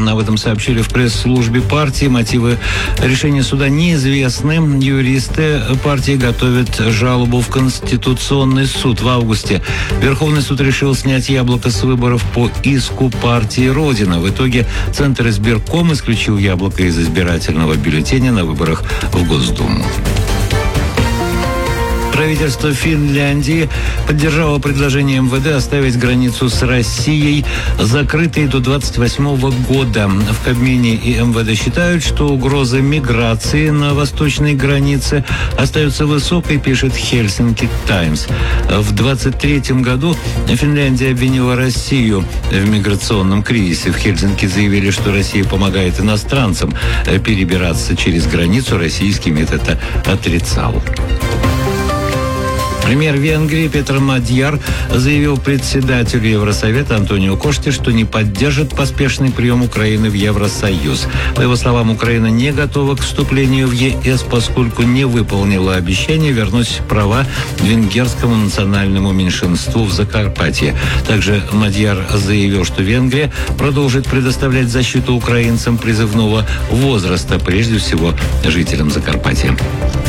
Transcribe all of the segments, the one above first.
Об этом сообщили в пресс-службе партии. Мотивы решения суда неизвестны. Юристы партии готовят жалобу в Конституционный суд. В августе Верховный суд решил снять Яблоко с выборов по иску партии «Родина». В итоге Центр избирком исключил Яблоко из избирательного бюллетеня на выборах в Госдуму. Правительство Финляндии поддержало предложение МВД оставить границу с Россией закрытой до 28 года. В Кабмине и МВД считают, что угроза миграции на восточной границе остается высокой, пишет Helsinki Times. В 23 году Финляндия обвинила Россию в миграционном кризисе. В Хельсинки заявили, что Россия помогает иностранцам перебираться через границу. Российский метод это отрицал. Премьер Венгрии Петр Мадьяр заявил председателю Евросовета Антонио Коште, что не поддержит поспешный прием Украины в Евросоюз. По его словам, Украина не готова к вступлению в ЕС, поскольку не выполнила обещание вернуть права венгерскому национальному меньшинству в Закарпатье. Также Мадьяр заявил, что Венгрия продолжит предоставлять защиту украинцам призывного возраста, прежде всего жителям Закарпатья.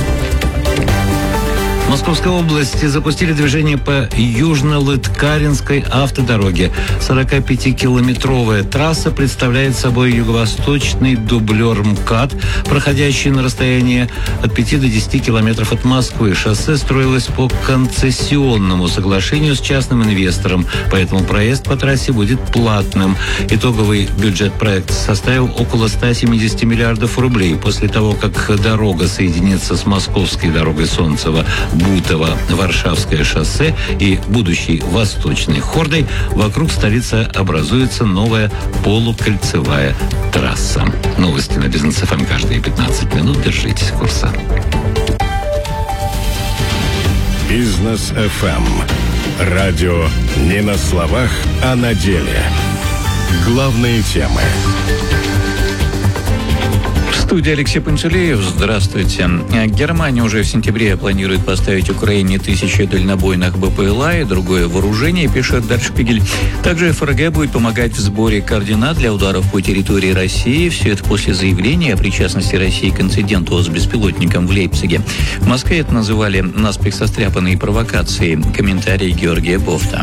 В Московской области запустили движение по Южно-Лыткаринской автодороге. 45-километровая трасса представляет собой юго-восточный дублер МКАД, проходящий на расстоянии от 5 до 10 километров от Москвы. Шоссе строилось по концессионному соглашению с частным инвестором, поэтому проезд по трассе будет платным. Итоговый бюджет проекта составил около 170 миллиардов рублей. После того, как дорога соединится с московской дорогой Солнцево-Бутово-Варшавское шоссе и будущей Восточной Хордой, вокруг столицы образуется новая полукольцевая трасса. Новости на Бизнес ФМ каждые 15 минут. Держитесь курса. Бизнес ФМ. Радио не на словах, а на деле. Главные темы. В студии Алексей Пантелеев. Здравствуйте. Германия уже в сентябре планирует поставить Украине 1000 дальнобойных БПЛА и другое вооружение, пишет Der Spiegel. Также ФРГ будет помогать в сборе координат для ударов по территории России. Все это после заявления о причастности России к инциденту с беспилотником в Лейпциге. В Москве это называли наспех состряпанной провокацией. Комментарий Георгия Бофта.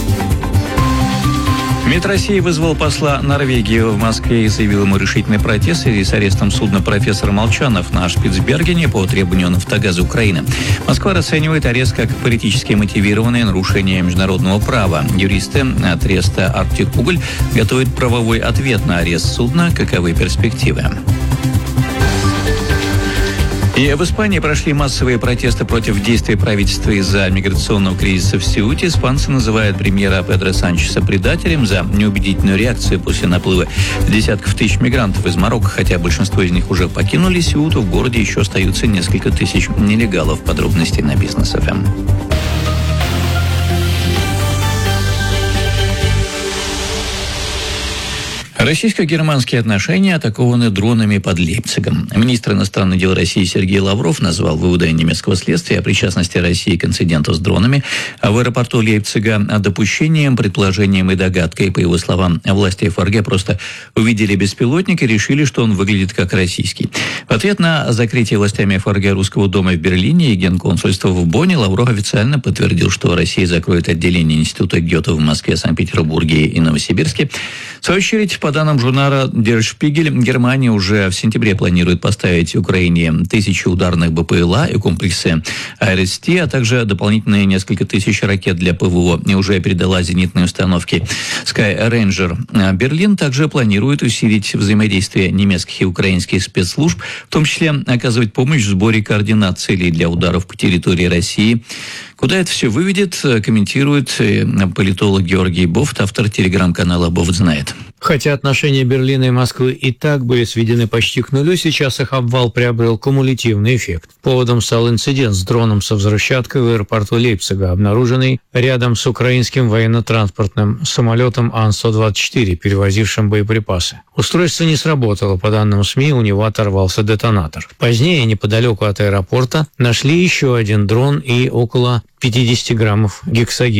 МИД России вызвал посла Норвегии в Москве и заявил ему решительный протест в связи с арестом судна «Профессор Молчанов» на Шпицбергене по требованию «Нафтогаза Украины». Москва расценивает арест как политически мотивированное нарушение международного права. Юристы Треста «Арктик Уголь» готовят правовой ответ на арест судна. Каковы перспективы? И в Испании прошли массовые протесты против действий правительства из-за миграционного кризиса в Сеуте. Испанцы называют премьера Педро Санчеса предателем за неубедительную реакцию после наплыва десятков тысяч мигрантов из Марокко. Хотя большинство из них уже покинули Сеуту, в городе еще остаются несколько тысяч нелегалов. Подробности на Бизнес ФМ. Российско-германские отношения атакованы дронами под Лейпцигом. Министр иностранных дел России Сергей Лавров назвал выводы немецкого следствия о причастности России к инциденту с дронами в аэропорту Лейпцига допущением, предположением и догадкой. По его словам, власти ФРГ просто увидели беспилотник и решили, что он выглядит как российский. В ответ на закрытие властями ФРГ Русского дома в Берлине и генконсульства в Бонне Лавров официально подтвердил, что Россия закроет отделение Института Гёте в Москве, Санкт-Петербурге и Новосибирске. В свою очередь, по данным журнала Der Spiegel, Германия уже в сентябре планирует поставить Украине 1000 ударных БПЛА и комплексы АРСТ, а также дополнительные несколько тысяч ракет для ПВО, и уже передала зенитные установки Sky Ranger. Берлин также планирует усилить взаимодействие немецких и украинских спецслужб, в том числе оказывать помощь в сборе координат целей для ударов по территории России. Куда это все выведет, комментирует политолог Георгий Бофт, автор телеграм-канала «Бофт знает». Хотя отношения Берлина и Москвы и так были сведены почти к нулю, сейчас их обвал приобрел кумулятивный эффект. Поводом стал инцидент с дроном со взрывчаткой в аэропорту Лейпцига, обнаруженный рядом с украинским военно-транспортным самолетом Ан-124, перевозившим боеприпасы. Устройство не сработало, по данным СМИ, у него оторвался детонатор. Позднее, неподалеку от аэропорта, нашли еще один дрон и около 50 граммов гексогена.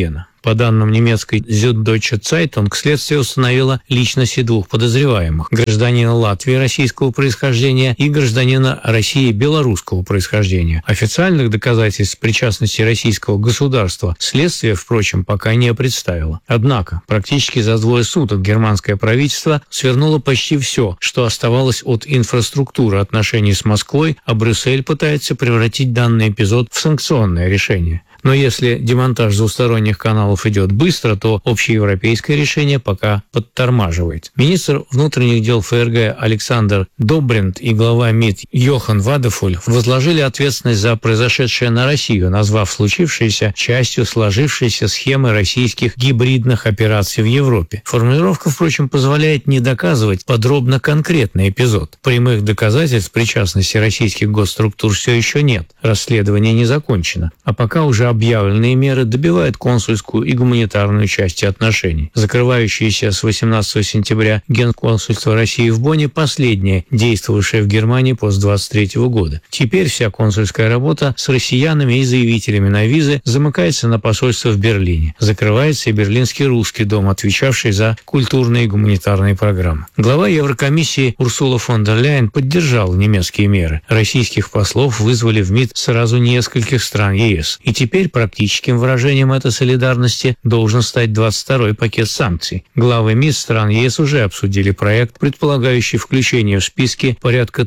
По данным немецкой Süddeutsche Zeitung, следствие установило личности двух подозреваемых – гражданина Латвии российского происхождения и гражданина России белорусского происхождения. Официальных доказательств причастности российского государства следствие, впрочем, пока не представило. Однако, практически за 2 суток германское правительство свернуло почти все, что оставалось от инфраструктуры отношений с Москвой, а Брюссель пытается превратить данный эпизод в санкционное решение. Но если демонтаж двусторонних каналов идет быстро, то общеевропейское решение пока подтормаживает. Министр внутренних дел ФРГ Александр Добринт и глава МИД Йохан Вадефуль возложили ответственность за произошедшее на Россию, назвав случившееся частью сложившейся схемы российских гибридных операций в Европе. Формулировка, впрочем, позволяет не доказывать подробно конкретный эпизод. Прямых доказательств причастности российских госструктур все еще нет. Расследование не закончено. А пока уже объявленные меры добивают консульскую и гуманитарную части отношений. Закрывающееся с 18 сентября Генконсульство России в Бонне последнее, действовавшее в Германии после 23 года. Теперь вся консульская работа с россиянами и заявителями на визы замыкается на посольство в Берлине. Закрывается и Берлинский русский дом, отвечавший за культурные и гуманитарные программы. Глава Еврокомиссии Урсула фон дер Ляйен поддержала немецкие меры. Российских послов вызвали в МИД сразу нескольких стран ЕС. И теперь практическим выражением этой солидарности должен стать 22-й пакет санкций. Главы МИД стран ЕС уже обсудили проект, предполагающий включение в списки порядка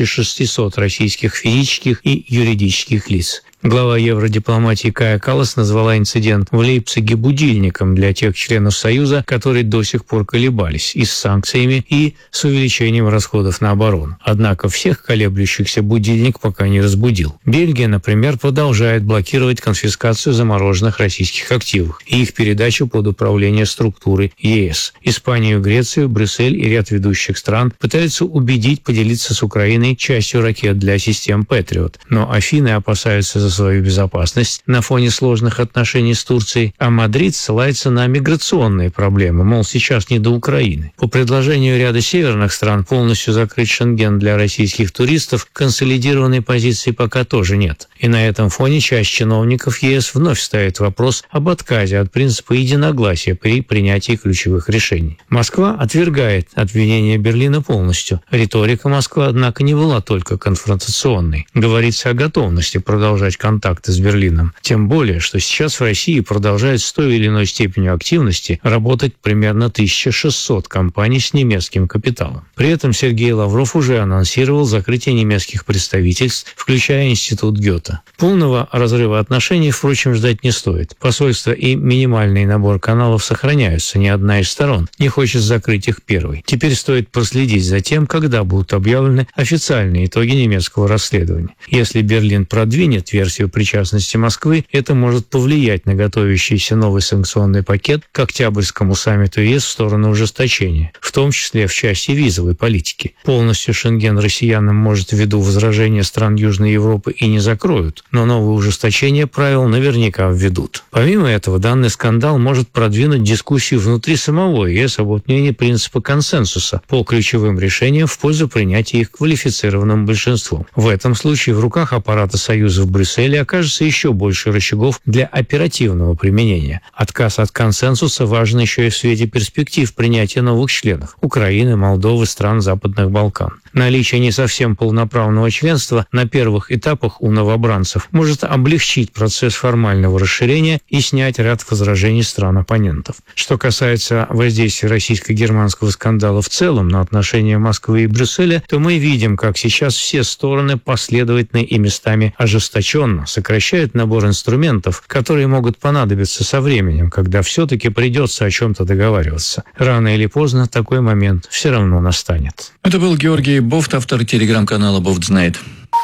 1600 российских физических и юридических лиц. Глава евродипломатии Кая Каллас назвала инцидент в Лейпциге будильником для тех членов Союза, которые до сих пор колебались и с санкциями, и с увеличением расходов на оборону. Однако всех колеблющихся будильник пока не разбудил. Бельгия, например, продолжает блокировать конфискацию замороженных российских активов и их передачу под управление структуры ЕС. Испанию, Грецию, Брюссель и ряд ведущих стран пытаются убедить поделиться с Украиной частью ракет для систем Патриот. Но Афины опасаются за свою безопасность на фоне сложных отношений с Турцией, а Мадрид ссылается на миграционные проблемы, мол, сейчас не до Украины. По предложению ряда северных стран полностью закрыть Шенген для российских туристов консолидированной позиции пока тоже нет. И на этом фоне часть чиновников ЕС вновь ставит вопрос об отказе от принципа единогласия при принятии ключевых решений. Москва отвергает обвинения Берлина полностью. Риторика Москвы, однако, не была только конфронтационной. Говорится о готовности продолжать контакты с Берлином. Тем более, что сейчас в России продолжает с той или иной степенью активности работать примерно 1600 компаний с немецким капиталом. При этом Сергей Лавров уже анонсировал закрытие немецких представительств, включая Институт Гёте. Полного разрыва отношений, впрочем, ждать не стоит. Посольство и минимальный набор каналов сохраняются, ни одна из сторон не хочет закрыть их первой. Теперь стоит проследить за тем, когда будут объявлены официальные итоги немецкого расследования. Если Берлин продвинет версию причастности Москвы, это может повлиять на готовящийся новый санкционный пакет к Октябрьскому саммиту ЕС в сторону ужесточения, в том числе в части визовой политики. Полностью Шенген россиянам, может, ввиду возражения стран Южной Европы и не закроют, но новые ужесточения правил наверняка введут. Помимо этого, данный скандал может продвинуть дискуссию внутри самого ЕС об отмене принципа консенсуса по ключевым решениям в пользу принятия их квалифицированным большинством. В этом случае в руках аппарата Союза в Брюсселе окажется еще больше рычагов для оперативного применения. Отказ от консенсуса важен еще и в свете перспектив принятия новых членов – Украины, Молдовы, стран Западных Балкан. Наличие не совсем полноправного членства на первых этапах у новобранцев может облегчить процесс формального расширения и снять ряд возражений стран-оппонентов. Что касается воздействия российско-германского скандала в целом на отношения Москвы и Брюсселя, то мы видим, как сейчас все стороны последовательно и местами ожесточенно сокращают набор инструментов, которые могут понадобиться со временем, когда все-таки придется о чем-то договариваться. Рано или поздно такой момент все равно настанет. Это был Георгий Бофт, автор телеграм-канала «Бофт знает».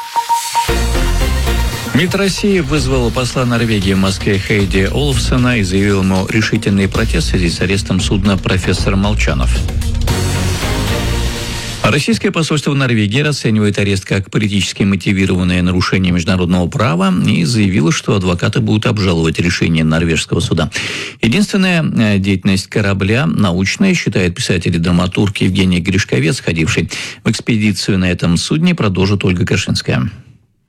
МИД России вызвал посла Норвегии в Москве Хейди Олафсона и заявил ему решительный протест в связи с арестом судна «Профессор Молчанов». Российское посольство в Норвегии расценивает арест как политически мотивированное нарушение международного права и заявило, что адвокаты будут обжаловать решение норвежского суда. Единственная деятельность корабля научная, считает писатель и драматург Евгений Гришковец, ходивший в экспедицию на этом судне, продолжит Ольга Кашинская.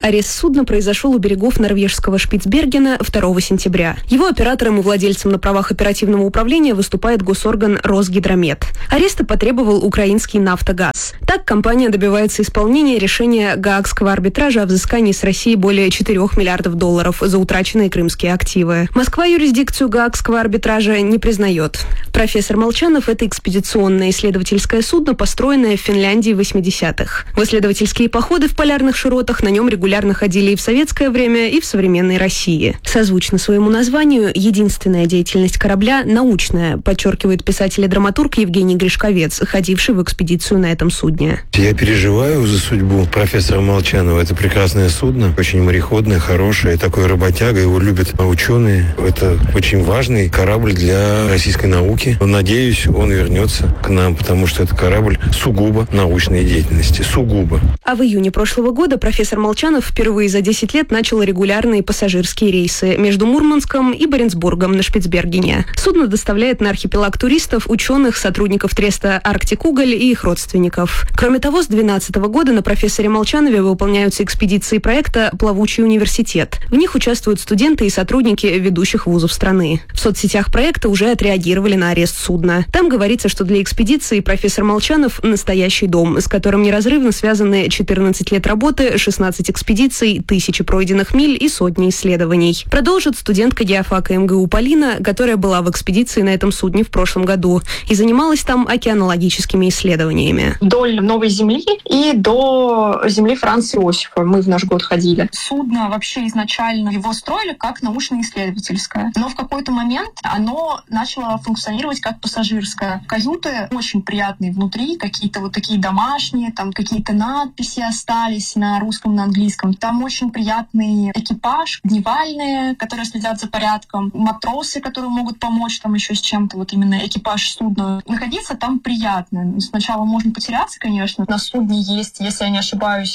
Арест судна произошел у берегов норвежского Шпицбергена 2 сентября. Его оператором и владельцем на правах оперативного управления выступает госорган Росгидромет. Ареста потребовал украинский «Нафтогаз». Так компания добивается исполнения решения Гаагского арбитража о взыскании с России более $4 миллиардов за утраченные крымские активы. Москва юрисдикцию Гаагского арбитража не признает. Профессор Молчанов – это экспедиционное исследовательское судно, построенное в Финляндии в 80-х. В исследовательские походы в полярных широтах на нем регулярно ходили и в советское время, и в современной России. Созвучно своему названию, единственная деятельность корабля – научная, подчеркивает писатель и драматург Евгений Гришковец, ходивший в экспедицию на этом судне. Я переживаю за судьбу профессора Молчанова. Это прекрасное судно, очень мореходное, хорошее, такой работяга, его любят ученые. Это очень важный корабль для российской науки. Надеюсь, он вернется к нам, потому что это корабль сугубо научной деятельности. Сугубо. А в июне прошлого года профессор Молчанов впервые за 10 лет начал регулярные пассажирские рейсы между Мурманском и Баренцбургом на Шпицбергене. Судно доставляет на архипелаг туристов, ученых, сотрудников треста «Арктик Уголь» и их родственников. Кроме того, с 2012 года на профессоре Молчанове выполняются экспедиции проекта «Плавучий университет». В них участвуют студенты и сотрудники ведущих вузов страны. В соцсетях проекта уже отреагировали на арест судна. Там говорится, что для экспедиции профессор Молчанов – настоящий дом, с которым неразрывно связаны 14 лет работы, 16 экспедиций, 1000 пройденных миль и сотни исследований. Продолжит студентка геофака МГУ Полина, которая была в экспедиции на этом судне в прошлом году и занималась там океанологическими исследованиями. Вдоль Новой Земли и до земли Франца Иосифа мы в наш год ходили. Судно вообще изначально его строили как научно-исследовательское, но в какой-то момент оно начало функционировать как пассажирское. Каюты очень приятные внутри, какие-то вот такие домашние, там какие-то надписи остались на русском, на английском. Там очень приятный экипаж, дневальные, которые следят за порядком, матросы, которые могут помочь там еще с чем-то, вот именно экипаж судна. Находиться там приятно. Сначала можно потеряться, конечно. На судне есть, если я не ошибаюсь,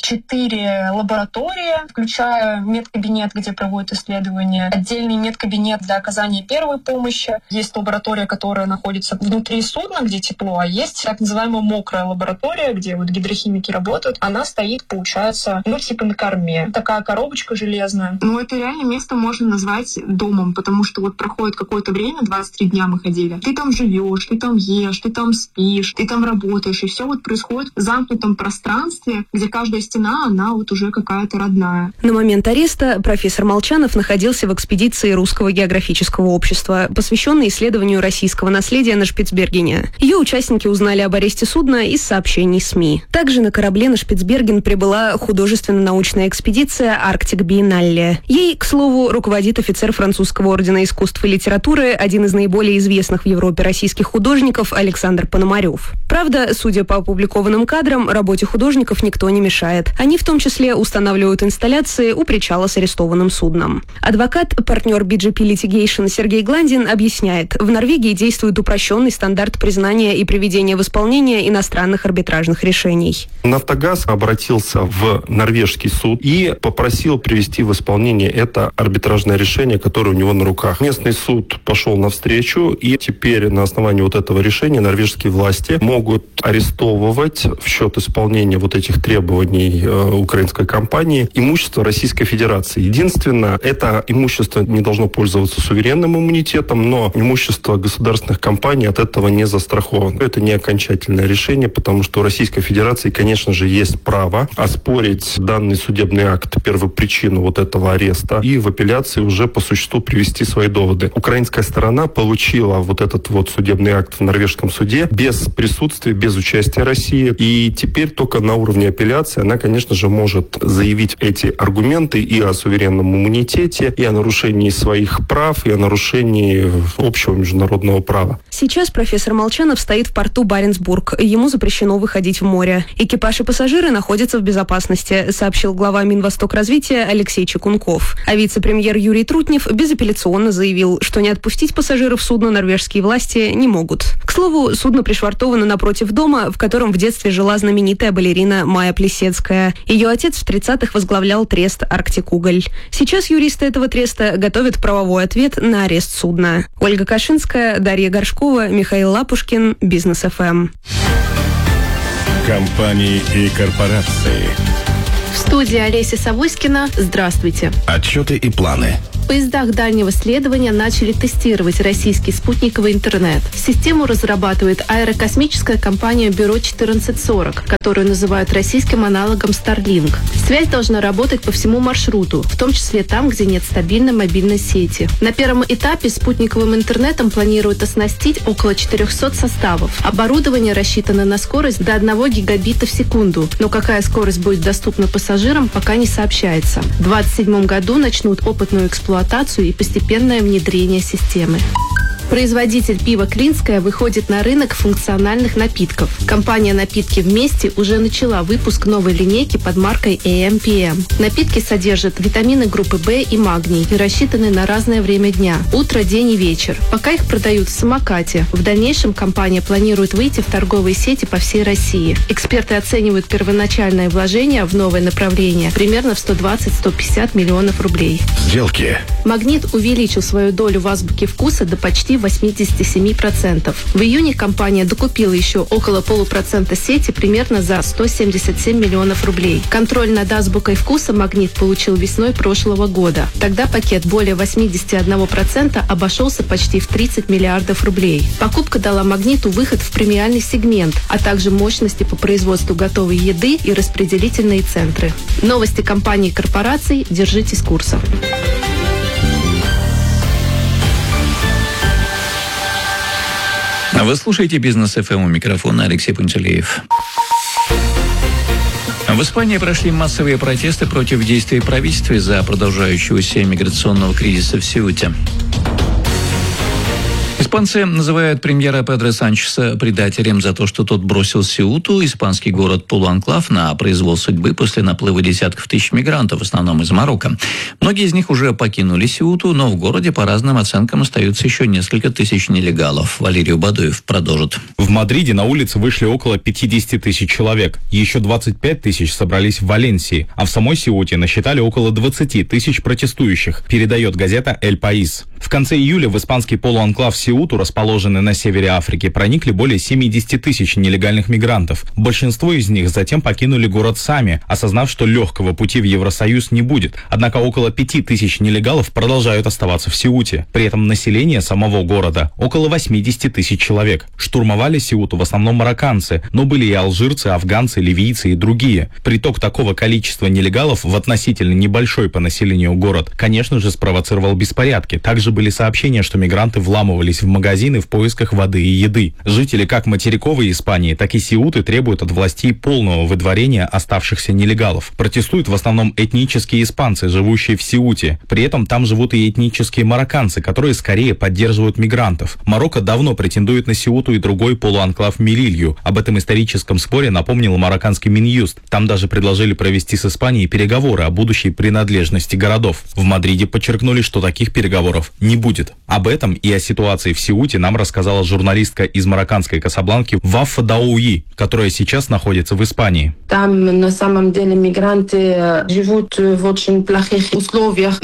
4 лаборатории, включая медкабинет, где проводят исследования, отдельный медкабинет для оказания первой помощи. Есть лаборатория, которая находится внутри судна, где тепло, а есть так называемая мокрая лаборатория, где вот гидрохимики работают. Она стоит, получается, типа на корме. Такая коробочка железная. Ну, это реально место можно назвать домом, потому что вот проходит какое-то время, 23 дня мы ходили. Ты там живешь, ты там ешь, ты там спишь, ты там работаешь, и все вот происходит в замкнутом пространстве, где каждая стена, она вот уже какая-то родная. На момент ареста профессор Молчанов находился в экспедиции Русского географического общества, посвященной исследованию российского наследия на Шпицбергене. Ее участники узнали об аресте судна из сообщений СМИ. Также на корабле на Шпицберген прибыла художественно-научная экспедиция «Арктик Биеннале». Ей, к слову, руководит офицер французского ордена искусств и литературы, один из наиболее известных в Европе российских художников Александр Пономарев. Правда, судя по опубликованным кадрам, работе художников никто не мешает. Они в том числе устанавливают инсталляции у причала с арестованным судном. Адвокат, партнер BGP Litigation Сергей Гландин объясняет, в Норвегии действует упрощенный стандарт признания и приведения в исполнение иностранных арбитражных решений. «Нафтогаз» обратился в норвежский суд и попросил привести в исполнение это арбитражное решение, которое у него на руках. Местный суд пошел навстречу, и теперь на основании вот этого решения норвежские власти могут арестовывать в счет исполнения вот этих требований украинской компании имущество Российской Федерации. Единственное, это имущество не должно пользоваться суверенным иммунитетом, но имущество государственных компаний от этого не застраховано. Это не окончательное решение, потому что у Российской Федерации, конечно же, есть право оспорить данный судебный акт, первопричину вот этого ареста, и в апелляции уже по существу привести свои доводы. Украинская сторона получила вот этот вот судебный акт в норвежском суде без присутствия, без участия России, и теперь только на уровне апелляции она, конечно же, может заявить эти аргументы и о суверенном иммунитете, и о нарушении своих прав, и о нарушении общего международного права. Сейчас профессор Молчанов стоит в порту Баренцбург. Ему запрещено выходить в море. Экипаж и пассажиры находятся в безопасности, сообщил глава Минвостокразвития Алексей Чекунков. А вице-премьер Юрий Трутнев безапелляционно заявил, что не отпустить пассажиров судна норвежские власти не могут. К слову, судно пришвартовано напротив дома, в котором в детстве жила знаменитая балерина Майя Плесецкая. Ее отец в 30-х возглавлял трест «Арктик Уголь». Сейчас юристы этого треста готовят правовой ответ на арест судна. Ольга Кашинская, Дарья Горшкова, Михаил Лапушкин, Бизнес ФМ. Компании и корпорации. В студии Олеся Савоськина. Здравствуйте. Отчеты и планы. В поездах дальнего следования начали тестировать российский спутниковый интернет. Систему разрабатывает аэрокосмическая компания «Бюро 1440», которую называют российским аналогом Starlink. Связь должна работать по всему маршруту, в том числе там, где нет стабильной мобильной сети. На первом этапе спутниковым интернетом планируют оснастить около 400 составов. Оборудование рассчитано на скорость до 1 гигабита в секунду, но какая скорость будет доступна пассажирам, пока не сообщается. В 2027 году начнут опытную эксплуатацию и постепенное внедрение системы. Производитель пива «Клинское» выходит на рынок функциональных напитков. Компания «Напитки вместе» уже начала выпуск новой линейки под маркой AM/PM. Напитки содержат витамины группы В и магний и рассчитаны на разное время дня – утро, день и вечер. Пока их продают в самокате. В дальнейшем компания планирует выйти в торговые сети по всей России. Эксперты оценивают первоначальное вложение в новое направление примерно в 120-150 миллионов рублей. Сделки. «Магнит» увеличил свою долю в азбуке вкуса до почти 87%. В июне компания докупила еще около 0,5% сети примерно за 177 миллионов рублей. Контроль над азбукой вкуса «Магнит» получил весной прошлого года. Тогда пакет более 81% обошелся почти в 30 миллиардов рублей. Покупка дала «Магниту» выход в премиальный сегмент, а также мощности по производству готовой еды и распределительные центры. Новости компаний и корпораций держите с курса. Вы слушаете «Бизнес ФМ», у микрофона Алексей Пантелеев. В Испании прошли массовые протесты против действий правительства из-за продолжающегося миграционного кризиса в Сеуте. Испанцы называют премьера Педро Санчеса предателем за то, что тот бросил Сеуту, испанский город-полуанклав, на произвол судьбы после наплыва десятков тысяч мигрантов, в основном из Марокко. Многие из них уже покинули Сеуту, но в городе, по разным оценкам, остаются еще несколько тысяч нелегалов. Валерий Бадуев продолжит. В Мадриде на улице вышли около 50 тысяч человек. Еще 25 тысяч собрались в Валенсии, а в самой Сеуте насчитали около 20 тысяч протестующих, передает газета «Эль Паис». В конце июля в испанский полуанклав Сеуту, расположенный на севере Африки, проникли более 70 тысяч нелегальных мигрантов. Большинство из них затем покинули город сами, осознав, что легкого пути в Евросоюз не будет. Однако около 5 тысяч нелегалов продолжают оставаться в Сеуте. При этом население самого города около 80 тысяч человек. Штурмовали Сеуту в основном марокканцы, но были и алжирцы, афганцы, ливийцы и другие. Приток такого количества нелегалов в относительно небольшой по населению город, конечно же, спровоцировал беспорядки. Также были сообщения, что мигранты вламывались в магазины в поисках воды и еды. Жители как материковой Испании, так и Сеуты требуют от властей полного выдворения оставшихся нелегалов. Протестуют в основном этнические испанцы, живущие в Сеуте. При этом там живут и этнические марокканцы, которые скорее поддерживают мигрантов. Марокко давно претендует на Сеуту и другой полуанклав Мелилью. Об этом историческом споре напомнил марокканский Минюст. Там даже предложили провести с Испанией переговоры о будущей принадлежности городов. В Мадриде подчеркнули, что таких переговоров не будет. Об этом и о ситуации в Сеуте нам рассказала журналистка из марокканской Касабланки Вафа Дауи, которая сейчас находится в Испании. Там на самом деле мигранты живут в очень плохих условиях.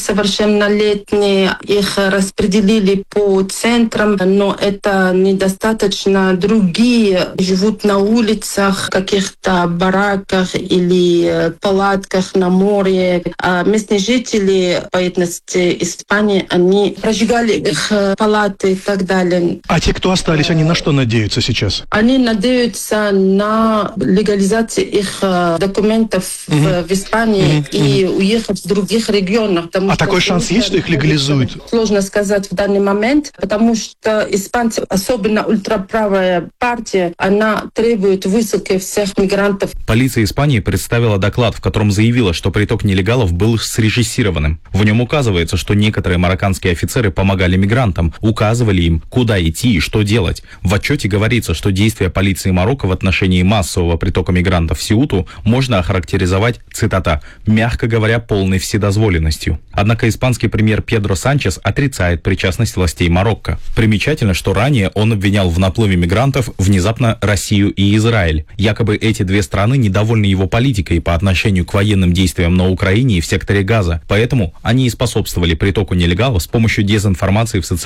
Несовершеннолетние их распределили по центрам, но это недостаточно. Другие живут на улицах, в каких-то бараках или палатках на море. А местные жители по этности Испании, они прожигали их палаты и так далее. А те, кто остались, они на что надеются сейчас? Они надеются на легализацию их документов в Испании и уехать в других регионах. А такой шанс есть, что их легализуют? Сложно сказать в данный момент, потому что испанцы, особенно ультраправая партия, она требует высылки всех мигрантов. Полиция Испании представила доклад, в котором заявила, что приток нелегалов был срежиссированным. В нем указывается, что некоторые марокканские офицеры помогали мигрантам, указывали им, куда идти и что делать. В отчете говорится, что действия полиции Марокко в отношении массового притока мигрантов в Сеуту можно охарактеризовать, цитата, «мягко говоря, полной вседозволенностью». Однако испанский премьер Педро Санчес отрицает причастность властей Марокко. Примечательно, что ранее он обвинял в наплыве мигрантов внезапно Россию и Израиль. Якобы эти две страны недовольны его политикой по отношению к военным действиям на Украине и в секторе Газа. Поэтому они и способствовали притоку нелегалов с помощью дезинформации в социальных сетях.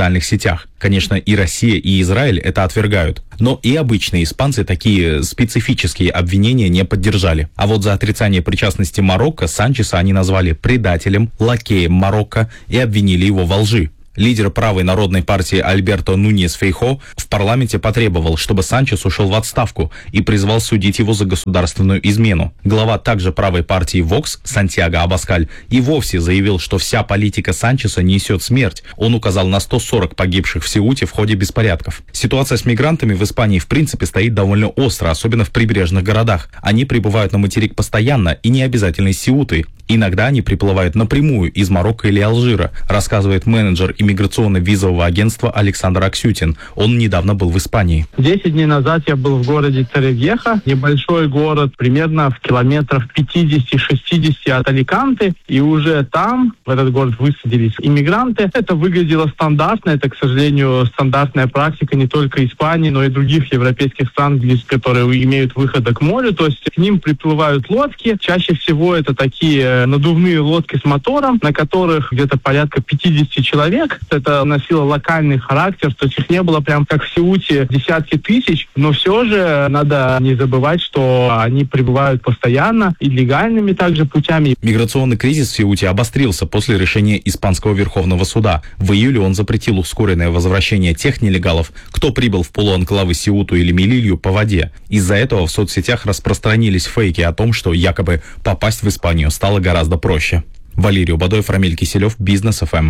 соцсетях. Конечно, и Россия, и Израиль это отвергают. Но и обычные испанцы такие специфические обвинения не поддержали. А вот за отрицание причастности Марокко Санчеса они назвали предателем, лакеем Марокко и обвинили его во лжи. Лидер правой народной партии Альберто Нуньес Фейхо в парламенте потребовал, чтобы Санчес ушел в отставку и призвал судить его за государственную измену. Глава также правой партии Вокс Сантьяго Абаскаль и вовсе заявил, что вся политика Санчеса несет смерть. Он указал на 140 погибших в Сеуте в ходе беспорядков. Ситуация с мигрантами в Испании в принципе стоит довольно остро, особенно в прибрежных городах. Они прибывают на материк постоянно и не обязательно из Сеуты. Иногда они приплывают напрямую из Марокко или Алжира, рассказывает менеджер иммиграционно-визового агентства Александр Аксютин. Он недавно был в Испании. 10 дней назад я был в городе Торревьеха, небольшой город, примерно в километрах 50-60 от Аликанте, и уже там, в этот город, высадились иммигранты. Это выглядело стандартно, это, к сожалению, стандартная практика не только Испании, но и других европейских стран, которые имеют выходы к морю, то есть к ним приплывают лодки, чаще всего это такие надувные лодки с мотором, на которых где-то порядка 50 человек. Это носило локальный характер, то есть их не было прям как в Сеуте десятки тысяч, но все же надо не забывать, что они прибывают постоянно и легальными также путями. Миграционный кризис в Сеуте обострился после решения Испанского Верховного суда. В июле он запретил ускоренное возвращение тех нелегалов, кто прибыл в полуанклавы Сеуту или Мелилью по воде. Из-за этого в соцсетях распространились фейки о том, что якобы попасть в Испанию стало гораздо проще. Валерий Убадоев, Рамиль Киселев, Бизнес ФМ.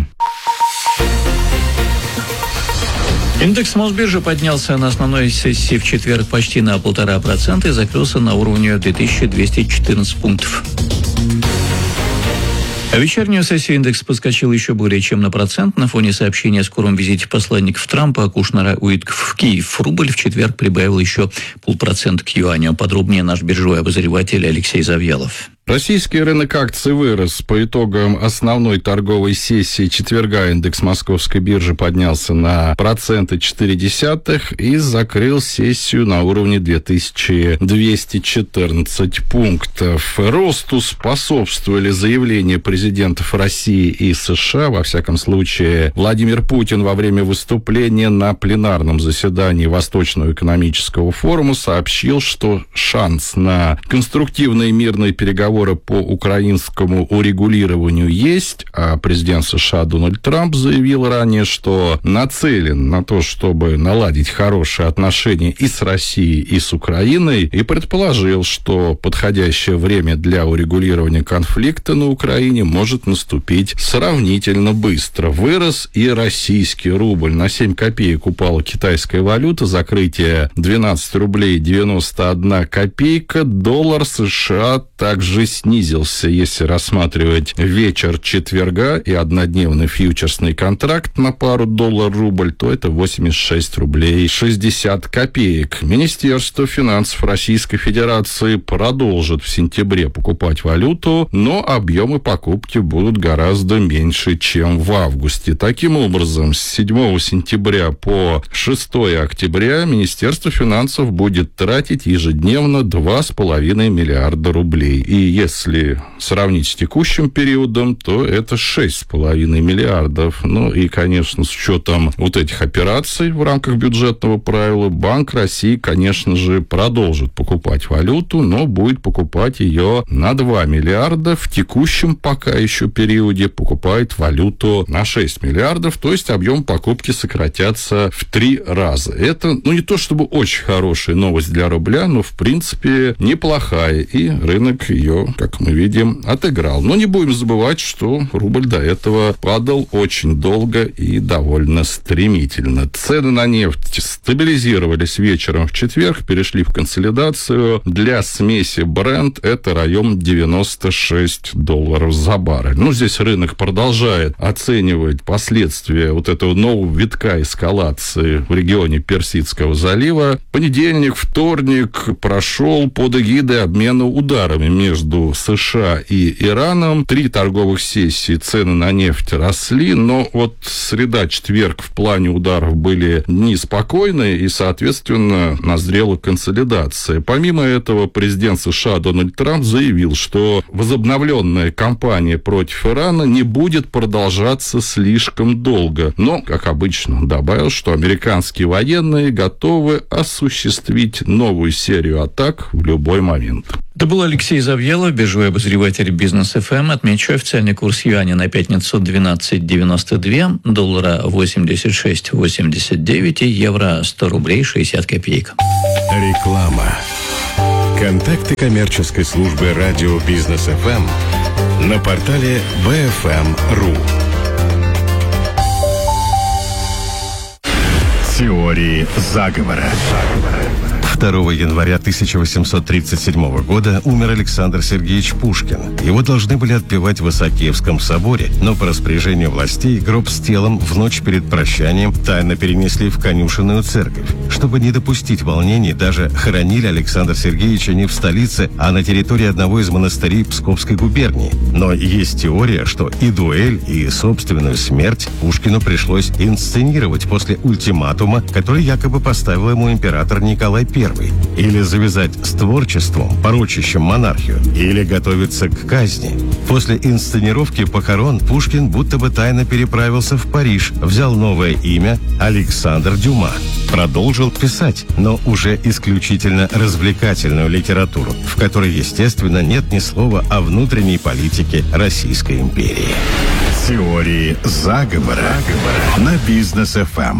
Индекс Мосбиржи поднялся на основной сессии в четверг почти на 1,5% и закрылся на уровне 2214 пунктов. А вечернюю сессию индекс подскочил еще более чем на процент на фоне сообщения о скором визите посланников Трампа Кушнера в Киев. Рубль в четверг прибавил еще 0,5% к юаню. Подробнее наш биржевой обозреватель Алексей Завьялов. Российский рынок акций вырос. По итогам основной торговой сессии четверга индекс Московской биржи поднялся на 0,4% и закрыл сессию на уровне 2214 пунктов. Росту способствовали заявления президентов России и США. Во всяком случае, Владимир Путин во время выступления на пленарном заседании Восточного экономического форума сообщил, что шанс на конструктивные мирные переговоры по украинскому урегулированию есть, а президент США Дональд Трамп заявил ранее, что нацелен на то, чтобы наладить хорошие отношения и с Россией, и с Украиной, и предположил, что подходящее время для урегулирования конфликта на Украине может наступить сравнительно быстро. Вырос и российский рубль. На 7 копеек упала китайская валюта, закрытие 12 рублей 91 копейка, доллар США также снизился. Если рассматривать вечер четверга и однодневный фьючерсный контракт на пару доллар-рубль, то это 86 рублей 60 копеек. Министерство финансов Российской Федерации продолжит в сентябре покупать валюту, но объемы покупки будут гораздо меньше, чем в августе. Таким образом, с 7 сентября по 6 октября Министерство финансов будет тратить ежедневно 2,5 миллиарда рублей. И если сравнить с текущим периодом, то это 6,5 миллиардов. Ну и, конечно, с учетом вот этих операций в рамках бюджетного правила, Банк России, конечно же, продолжит покупать валюту, но будет покупать ее на 2 миллиарда. В текущем пока еще периоде покупает валюту на 6 миллиардов, то есть объем покупки сократятся в 3 раза. Это, не то чтобы очень хорошая новость для рубля, но, в принципе, неплохая, и рынок ее, как мы видим, отыграл. Но не будем забывать, что рубль до этого падал очень долго и довольно стремительно. Цены на нефть стабилизировались вечером в четверг, перешли в консолидацию. Для смеси Brent это район $96 за баррель. Здесь рынок продолжает оценивать последствия вот этого нового витка эскалации в регионе Персидского залива. Понедельник, вторник прошел под эгидой обмена ударами между между США и Ираном. 3 торговых сессии, цены на нефть росли, но вот среда-четверг в плане ударов были неспокойные, и, соответственно, назрела консолидация. Помимо этого, президент США Дональд Трамп заявил, что возобновленная кампания против Ирана не будет продолжаться слишком долго. Но, как обычно, добавил, что американские военные готовы осуществить новую серию атак в любой момент. Это был Алексей Завьялов, биржевой обозреватель Бизнес ФМ. Отмечу, официальный курс юаня на пятницу 12.92, доллара 86.89 и евро 100 рублей 60 копеек. Реклама. Контакты коммерческой службы радио Бизнес ФМ на портале bfm.ru. Теории заговора. 2 января 1837 года умер Александр Сергеевич Пушкин. Его должны были отпевать в Исаакиевском соборе, но по распоряжению властей гроб с телом в ночь перед прощанием тайно перенесли в конюшенную церковь. Чтобы не допустить волнений, даже хоронили Александра Сергеевича не в столице, а на территории одного из монастырей Псковской губернии. Но есть теория, что и дуэль, и собственную смерть Пушкину пришлось инсценировать после ультиматума, который якобы поставил ему император Николай I. Или завязать с творчеством, порочащим монархию, или готовиться к казни. После инсценировки похорон Пушкин будто бы тайно переправился в Париж, взял новое имя Александр Дюма. Продолжил писать, но уже исключительно развлекательную литературу, в которой, естественно, нет ни слова о внутренней политике Российской империи. Теории заговора на Бизнес ФМ.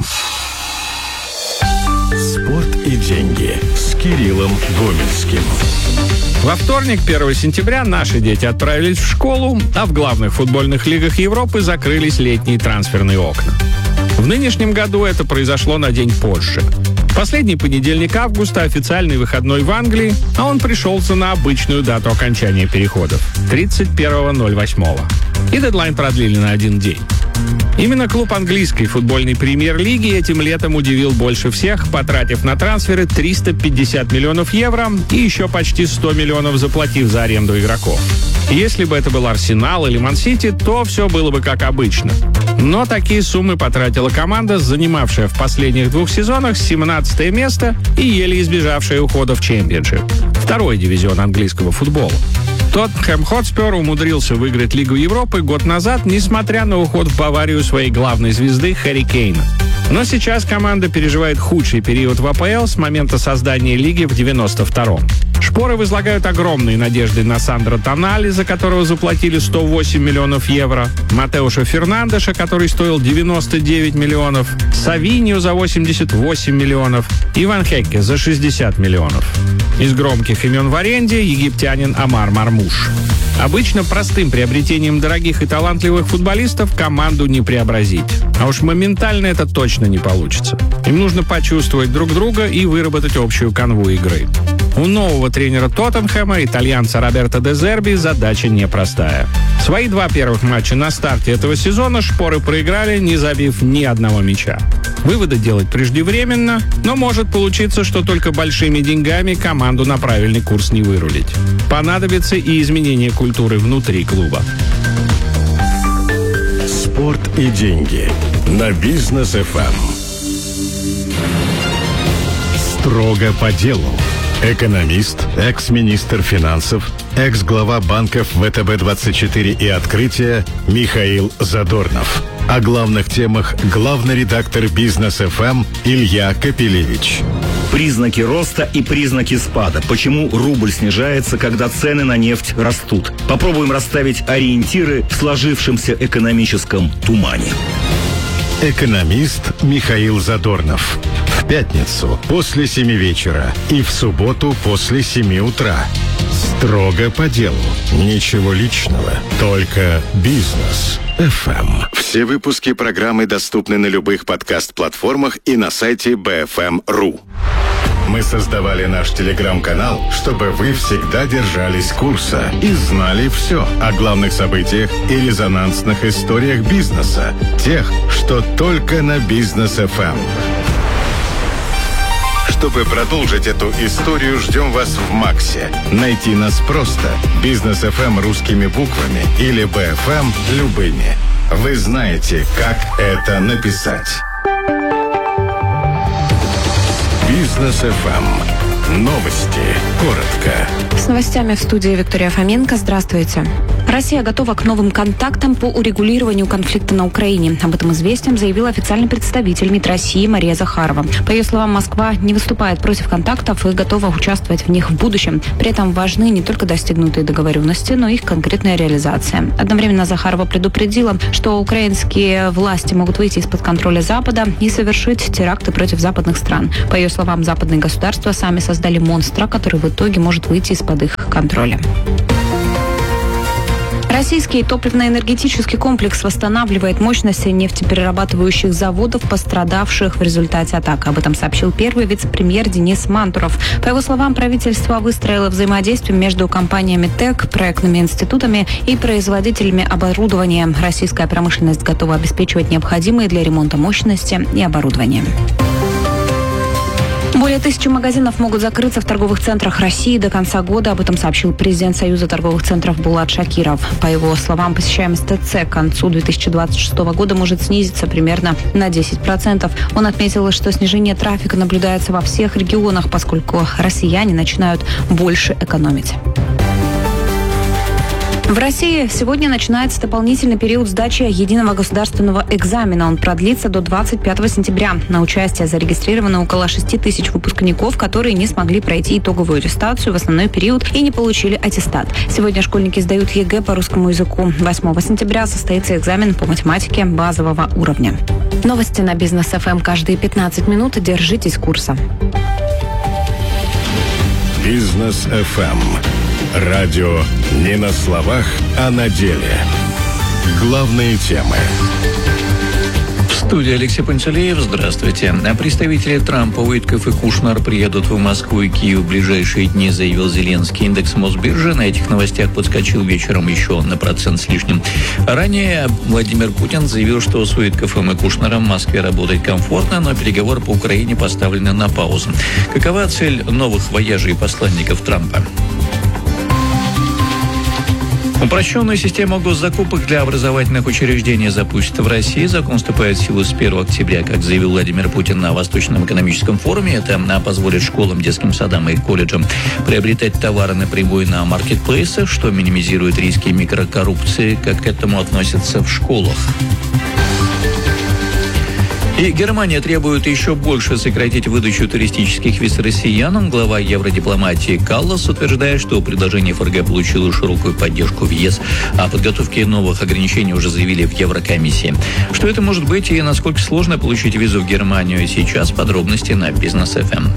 Спорт и деньги с Кириллом Гомельским. Во вторник, 1 сентября, наши дети отправились в школу, а в главных футбольных лигах Европы закрылись летние трансферные окна. В нынешнем году это произошло на день позже. Последний понедельник августа – официальный выходной в Англии, а он пришелся на обычную дату окончания переходов – 31.08. И дедлайн продлили на один день. Именно клуб английской футбольной премьер-лиги этим летом удивил больше всех, потратив на трансферы 350 миллионов евро и еще почти 100 миллионов заплатив за аренду игроков. Если бы это был Арсенал или Ман-Сити, то все было бы как обычно. Но такие суммы потратила команда, занимавшая в последних 2 сезонах 17 место и еле избежавшая ухода в чемпионшип, 2-й дивизион английского футбола. Тоттенхэм Хотспер умудрился выиграть Лигу Европы год назад, несмотря на уход в Баварию своей главной звезды Харри Кейна. Но сейчас команда переживает худший период в АПЛ с момента создания лиги в 92-м. Шпоры возлагают огромные надежды на Сандро Тонали, за которого заплатили 108 миллионов евро, Матеуша Фернандеша, который стоил 99 миллионов, Савинью за 88 миллионов и Ван Хекке за 60 миллионов. Из громких имен в аренде египтянин Амар Мармуш. Обычно простым приобретением дорогих и талантливых футболистов команду не преобразить. А уж моментально это точно не получится. Им нужно почувствовать друг друга и выработать общую канву игры. У нового тренера Тоттенхэма, итальянца Роберто де Зерби, задача непростая. Свои 2 первых матча на старте этого сезона шпоры проиграли, не забив ни одного мяча. Выводы делать преждевременно, но может получиться, что только большими деньгами команду на правильный курс не вырулить. Понадобится и изменение культуры внутри клуба. Спорт и деньги на Бизнес ФМ. Строго по делу. Экономист, экс-министр финансов, экс-глава банков ВТБ-24 и Открытие Михаил Задорнов. О главных темах главный редактор Бизнес ФМ Илья Капелевич. Признаки роста и признаки спада. Почему рубль снижается, когда цены на нефть растут? Попробуем расставить ориентиры в сложившемся экономическом тумане. Экономист Михаил Задорнов. В пятницу после 7 вечера и в субботу после 7 утра. Строго по делу. Ничего личного. Только Бизнес ФМ. Все выпуски программы доступны на любых подкаст-платформах и на сайте bfm.ru. Мы создавали наш телеграм-канал, чтобы вы всегда держались курса и знали все о главных событиях и резонансных историях бизнеса. Тех, что только на Бизнес ФМ. Чтобы продолжить эту историю, ждем вас в МАКСе. Найти нас просто. Бизнес FM русскими буквами или БФМ любыми. Вы знаете, как это написать. Бизнес FM. Новости. Коротко. С новостями в студии Виктория Фоменко. Здравствуйте. Россия готова к новым контактам по урегулированию конфликта на Украине. Об этом «Известиям» заявил официальный представитель МИД России Мария Захарова. По ее словам, Москва не выступает против контактов и готова участвовать в них в будущем. При этом важны не только достигнутые договоренности, но и их конкретная реализация. Одновременно Захарова предупредила, что украинские власти могут выйти из-под контроля Запада и совершить теракты против западных стран. По ее словам, западные государства сами создали монстра, который в итоге может выйти из-под их контроля. Российский топливно-энергетический комплекс восстанавливает мощности нефтеперерабатывающих заводов, пострадавших в результате атак. Об этом сообщил первый вице-премьер Денис Мантуров. По его словам, правительство выстроило взаимодействие между компаниями ТЭК, проектными институтами и производителями оборудования. Российская промышленность готова обеспечивать необходимые для ремонта мощности и оборудование. Более 1000 магазинов могут закрыться в торговых центрах России до конца года. Об этом сообщил президент Союза торговых центров Булат Шакиров. По его словам, посещаемость ТЦ к концу 2026 года может снизиться примерно на 10%. Он отметил, что снижение трафика наблюдается во всех регионах, поскольку россияне начинают больше экономить. В России сегодня начинается дополнительный период сдачи единого государственного экзамена. Он продлится до 25 сентября. На участие зарегистрировано около 6000 выпускников, которые не смогли пройти итоговую аттестацию в основной период и не получили аттестат. Сегодня школьники сдают ЕГЭ по русскому языку. 8 сентября состоится экзамен по математике базового уровня. Новости на Бизнес ФМ каждые 15 минут. Держитесь курса. Бизнес FM. Радио не на словах, а на деле. Главные темы. В студии Алексей Пантелеев. Здравствуйте. Представители Трампа, Уитков и Кушнер приедут в Москву и Киев в ближайшие дни, заявил Зеленский. Индекс Мосбиржи на этих новостях подскочил вечером еще на 1% с лишним. Ранее Владимир Путин заявил, что с Уитковым и Кушнером в Москве работать комфортно, но переговоры по Украине поставлены на паузу. Какова цель новых вояжей посланников Трампа? Упрощенную систему госзакупок для образовательных учреждений запустят в России. Закон вступает в силу с 1 октября, как заявил Владимир Путин на Восточном экономическом форуме. Это позволит школам, детским садам и колледжам приобретать товары напрямую на маркетплейсах, что минимизирует риски микрокоррупции, как к этому относятся в школах. И Германия требует еще больше сократить выдачу туристических виз россиянам. Глава евродипломатии Каллас утверждает, что предложение ФРГ получило широкую поддержку в ЕС. О подготовке новых ограничений уже заявили в Еврокомиссии. Что это может быть и насколько сложно получить визу в Германию сейчас? Подробности на Бизнес ФМ.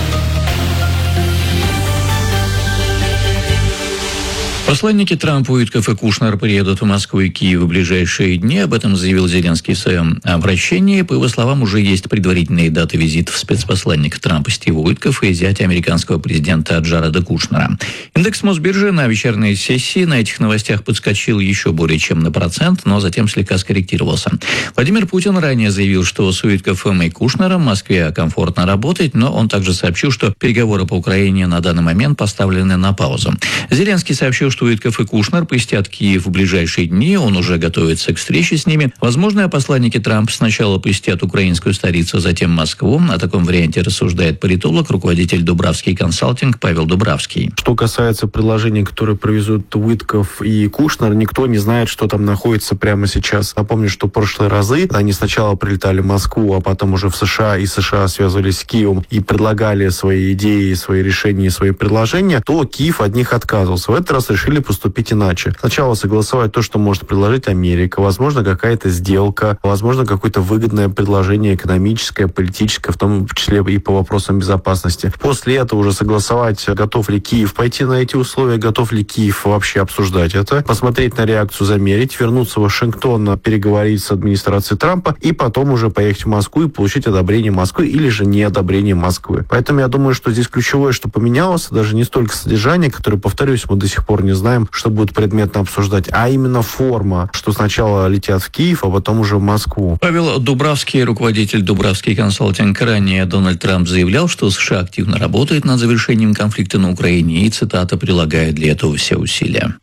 Посланники Трампа, Уитков и Кушнер приедут в Москву и Киев в ближайшие дни. Об этом заявил Зеленский в своем обращении. По его словам, уже есть предварительные даты визитов спецпосланника Трампа Стива Уиткова и зятя американского президента Джареда Кушнера. Индекс Мосбиржи на вечерней сессии на этих новостях подскочил еще более чем на 1%, но затем слегка скорректировался. Владимир Путин ранее заявил, что с Уитковым и Кушнером в Москве комфортно работать, но он также сообщил, что переговоры по Украине на данный момент поставлены на паузу. Зеленский сообщил, что Уитков и Кушнер посетят Киев в ближайшие дни. Он уже готовится к встрече с ними. Возможно, посланники Трампа сначала посетят украинскую столицу, затем Москву. О таком варианте рассуждает политолог, руководитель Дубравский консалтинг Павел Дубравский. Что касается предложений, которые привезут Уитков и Кушнер, никто не знает, что там находится прямо сейчас. Напомню, что в прошлые разы они сначала прилетали в Москву, а потом уже в США, и США связывались с Киевом и предлагали свои идеи, свои решения, свои предложения, то Киев от них отказывался. В этот раз решили поступить иначе. Сначала согласовать то, что может предложить Америка, возможно, какая-то сделка, возможно, какое-то выгодное предложение экономическое, политическое, в том числе и по вопросам безопасности. После этого уже согласовать, готов ли Киев пойти на эти условия, готов ли Киев вообще обсуждать это, посмотреть на реакцию, замерить, вернуться в Вашингтон, переговорить с администрацией Трампа и потом уже поехать в Москву и получить одобрение Москвы или же не одобрение Москвы. Поэтому я думаю, что здесь ключевое, что поменялось, даже не столько содержание, которое, повторюсь, мы до сих пор не знаем, что будет предметно обсуждать, а именно форма, что сначала летят в Киев, а потом уже в Москву. Павел Дубравский, руководитель Дубравский консалтинг. Ранее Дональд Трамп заявлял, что США активно работает над завершением конфликта на Украине и, цитата, прилагает для этого все усилия.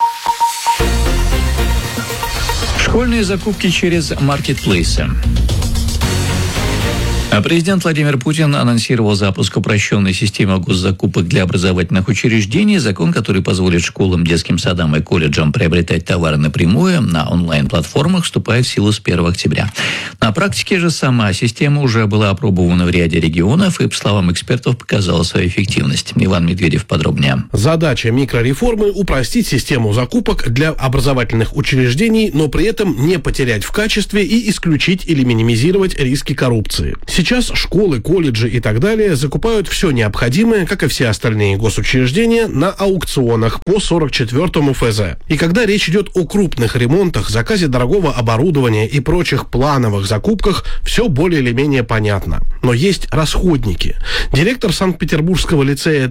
Школьные закупки через маркетплейсы. Президент Владимир Путин анонсировал запуск упрощенной системы госзакупок для образовательных учреждений, закон, который позволит школам, детским садам и колледжам приобретать товары напрямую на онлайн-платформах, вступает в силу с 1 октября. На практике же сама система уже была опробована в ряде регионов и, по словам экспертов, показала свою эффективность. Иван Медведев подробнее. Задача микрореформы – упростить систему закупок для образовательных учреждений, но при этом не потерять в качестве и исключить или минимизировать риски коррупции. Сейчас школы, колледжи и так далее закупают все необходимое, как и все остальные госучреждения, на аукционах по 44-му ФЗ. И когда речь идет о крупных ремонтах, заказе дорогого оборудования и прочих плановых закупках, все более или менее понятно. Но есть расходники. Директор Санкт-Петербургского лицея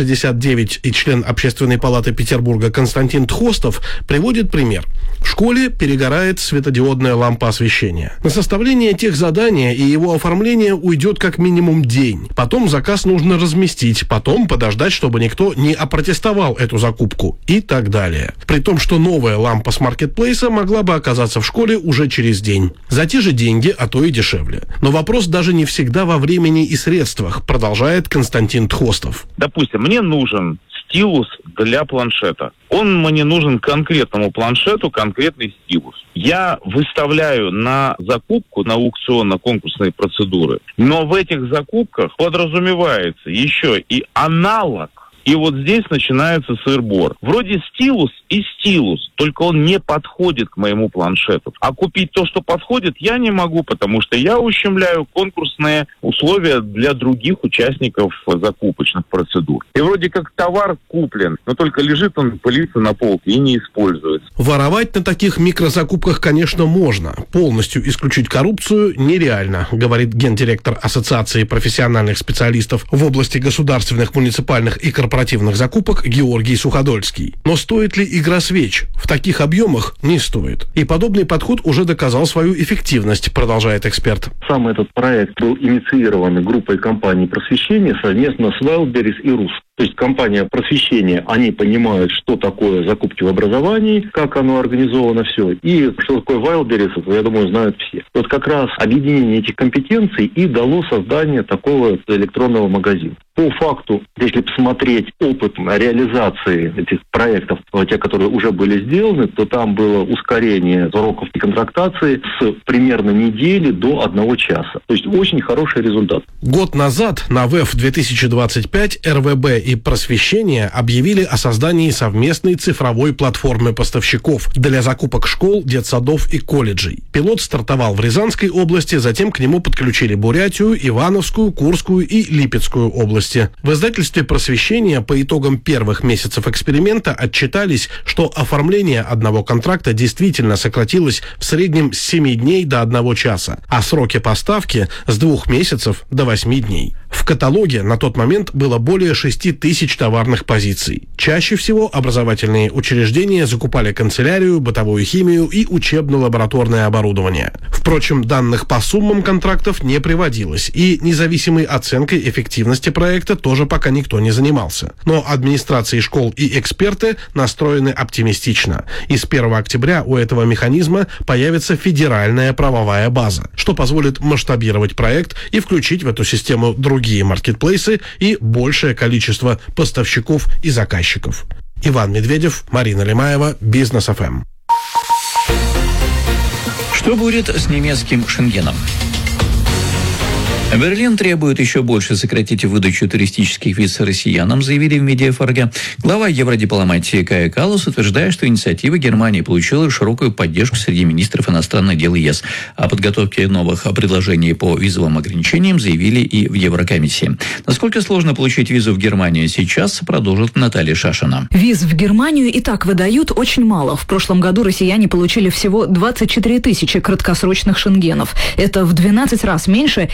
369 и член Общественной палаты Петербурга Константин Тхостов приводит пример. В школе перегорает светодиодная лампа освещения. На составление техзадания и его оформление уйдет как минимум день. Потом заказ нужно разместить, потом подождать, чтобы никто не опротестовал эту закупку и так далее. При том, что новая лампа с маркетплейса могла бы оказаться в школе уже через день. За те же деньги, а то и дешевле. Но вопрос даже не всегда во времени и средствах, продолжает Константин Тхостов. Допустим, мне нужен стилус для планшета. Он мне нужен конкретному планшету, конкретный стилус. Я выставляю на закупку, на аукционно-конкурсные процедуры, но в этих закупках подразумевается еще и аналог. И вот здесь начинается сыр-бор. Вроде стилус и стилус, только он не подходит к моему планшету. А купить то, что подходит, я не могу, потому что я ущемляю конкурсные условия для других участников закупочных процедур. И вроде как товар куплен, но только лежит он, пылится на полке и не используется. Воровать на таких микрозакупках, конечно, можно. Полностью исключить коррупцию нереально, говорит гендиректор Ассоциации профессиональных специалистов в области государственных, муниципальных и корпоративных закупок Георгий Суходольский. Но стоит ли игра свеч? В таких объемах не стоит. И подобный подход уже доказал свою эффективность, продолжает эксперт. Сам этот проект был инициирован группой компаний просвещения совместно с Wildberries и РУС. То есть компания просвещения, они понимают, что такое закупки в образовании, как оно организовано все, и что такое Wildberries, я думаю, знают все. Вот как раз объединение этих компетенций и дало создание такого электронного магазина. По факту, если посмотреть опыт реализации этих проектов, те, которые уже были сделаны, то там было ускорение сроков контрактации с примерно недели до 1 часа. То есть очень хороший результат. Год назад на ВЭФ 2025 РВБ и Просвещение объявили о создании совместной цифровой платформы поставщиков для закупок школ, детсадов и колледжей. Пилот стартовал в Рязанской области, затем к нему подключили Бурятию, Ивановскую, Курскую и Липецкую области. В издательстве «Просвещение» по итогам первых месяцев эксперимента отчитались, что оформление одного контракта действительно сократилось в среднем с 7 дней до 1 часа, а сроки поставки с 2 месяцев до 8 дней. В каталоге на тот момент было более 6 тысяч товарных позиций. Чаще всего образовательные учреждения закупали канцелярию, бытовую химию и учебно-лабораторное оборудование. Впрочем, данных по суммам контрактов не приводилось, и независимой оценкой эффективности проекта тоже пока никто не занимался. Но администрации школ и эксперты настроены оптимистично. И с 1 октября у этого механизма появится федеральная правовая база, что позволит масштабировать проект и включить в эту систему другие маркетплейсы и большее количество поставщиков и заказчиков. Иван Медведев, Марина Лемаева, Бизнес ФМ. Что будет с немецким Шенгеном? Берлин требует еще больше сократить выдачу туристических виз россиянам, заявили в Медиафорге. Глава евродипломатии Кая Каллас утверждает, что инициатива Германии получила широкую поддержку среди министров иностранных дел ЕС. О подготовке новых предложений по визовым ограничениям заявили и в Еврокомиссии. Насколько сложно получить визу в Германию сейчас, продолжит Наталья Шашина. Виз в Германию и так выдают очень мало. В прошлом году россияне получили всего 24 тысячи краткосрочных шенгенов. Это в 12 раз меньше, чем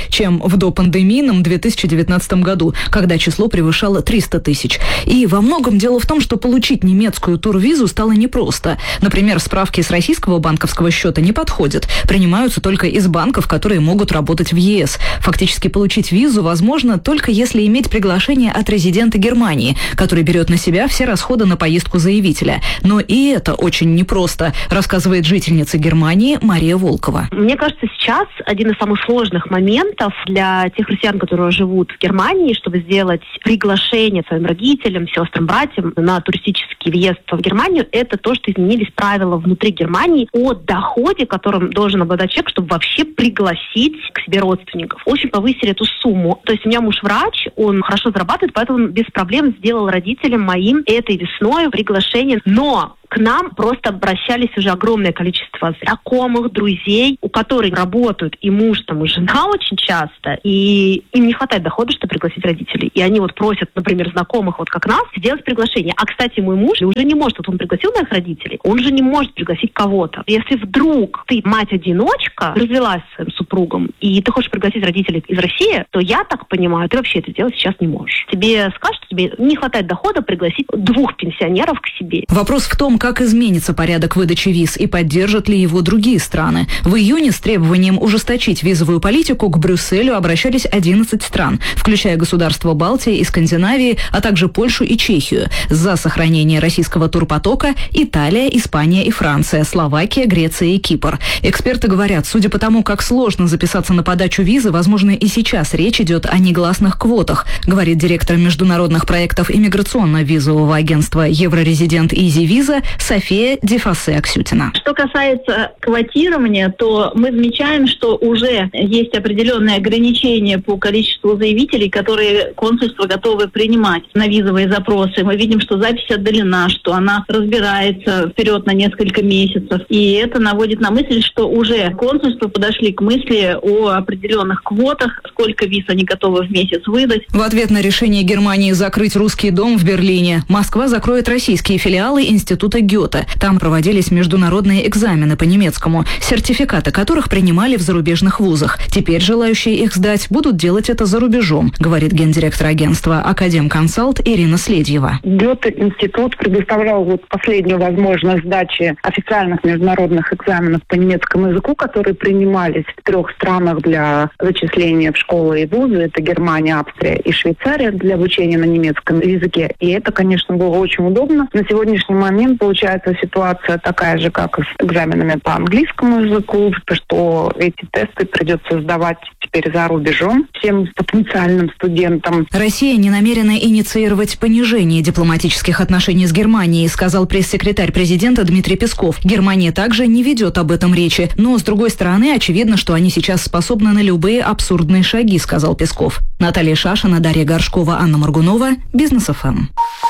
в допандемийном 2019 году, когда число превышало 300 тысяч. И во многом дело в том, что получить немецкую турвизу стало непросто. Например, справки с российского банковского счета не подходят. Принимаются только из банков, которые могут работать в ЕС. Фактически получить визу возможно только если иметь приглашение от резидента Германии, который берет на себя все расходы на поездку заявителя. Но и это очень непросто, рассказывает жительница Германии Мария Волкова. Мне кажется, сейчас один из самых сложных моментов для тех россиян, которые живут в Германии, чтобы сделать приглашение своим родителям, сестрам, братьям на туристический въезд в Германию, это то, что изменились правила внутри Германии о доходе, которым должен обладать человек, чтобы вообще пригласить к себе родственников. Очень повысили эту сумму. То есть у меня муж врач, он хорошо зарабатывает, поэтому он без проблем сделал родителям моим этой весной приглашение. Но к нам просто обращались уже огромное количество знакомых, друзей, у которых работают и муж, там, и жена очень часто, и им не хватает дохода, чтобы пригласить родителей. И они вот просят, например, знакомых, вот как нас, сделать приглашение. А, кстати, мой муж уже не может, вот он пригласил моих родителей, он же не может пригласить кого-то. Если вдруг ты мать-одиночка, развелась с своим супругом, и ты хочешь пригласить родителей из России, то я так понимаю, ты вообще это сделать сейчас не можешь. Тебе скажут, что тебе не хватает дохода пригласить 2 пенсионеров к себе. Вопрос в том, как изменится порядок выдачи виз и поддержат ли его другие страны. В июне с требованием ужесточить визовую политику к Брюсселю обращались 11 стран, включая государства Балтии и Скандинавии, а также Польшу и Чехию. За сохранение российского турпотока Италия, Испания и Франция, Словакия, Греция и Кипр. Эксперты говорят, судя по тому, как сложно записаться на подачу визы, возможно, и сейчас речь идет о негласных квотах, говорит директор международных проектов иммиграционно-визового агентства Еврорезидент Изи Виза София Дефасе-Аксютина. Что касается квотирования, то мы замечаем, что уже есть определенные ограничения по количеству заявителей, которые консульства готовы принимать на визовые запросы. Мы видим, что запись отдалена, что она разбирается вперед на несколько месяцев. И это наводит на мысль, что уже консульства подошли к мысли о определенных квотах, сколько виз они готовы в месяц выдать. В ответ на решение Германии закрыть русский дом в Берлине, Москва закроет российские филиалы Института Гёте. Там проводились международные экзамены по немецкому, сертификаты которых принимали в зарубежных вузах. Теперь желающие их сдать будут делать это за рубежом, говорит гендиректор агентства Академконсалт Ирина Следьева. Гёте-институт предоставлял последнюю возможность сдачи официальных международных экзаменов по немецкому языку, которые принимались в 3 странах для зачисления в школы и вузы. Это Германия, Австрия и Швейцария для обучения на немецком языке. И это, конечно, было очень удобно. На сегодняшний момент получается ситуация такая же, как и с экзаменами по английскому языку, что эти тесты придется сдавать теперь за рубежом всем потенциальным студентам. Россия не намерена инициировать понижение дипломатических отношений с Германией, сказал пресс-секретарь президента Дмитрий Песков. Германия также не ведет об этом речи, но, с другой стороны, очевидно, что они сейчас способны на любые абсурдные шаги, сказал Песков. Наталья Шашина, Дарья Горшкова, Анна Моргунова, Бизнес ФМ.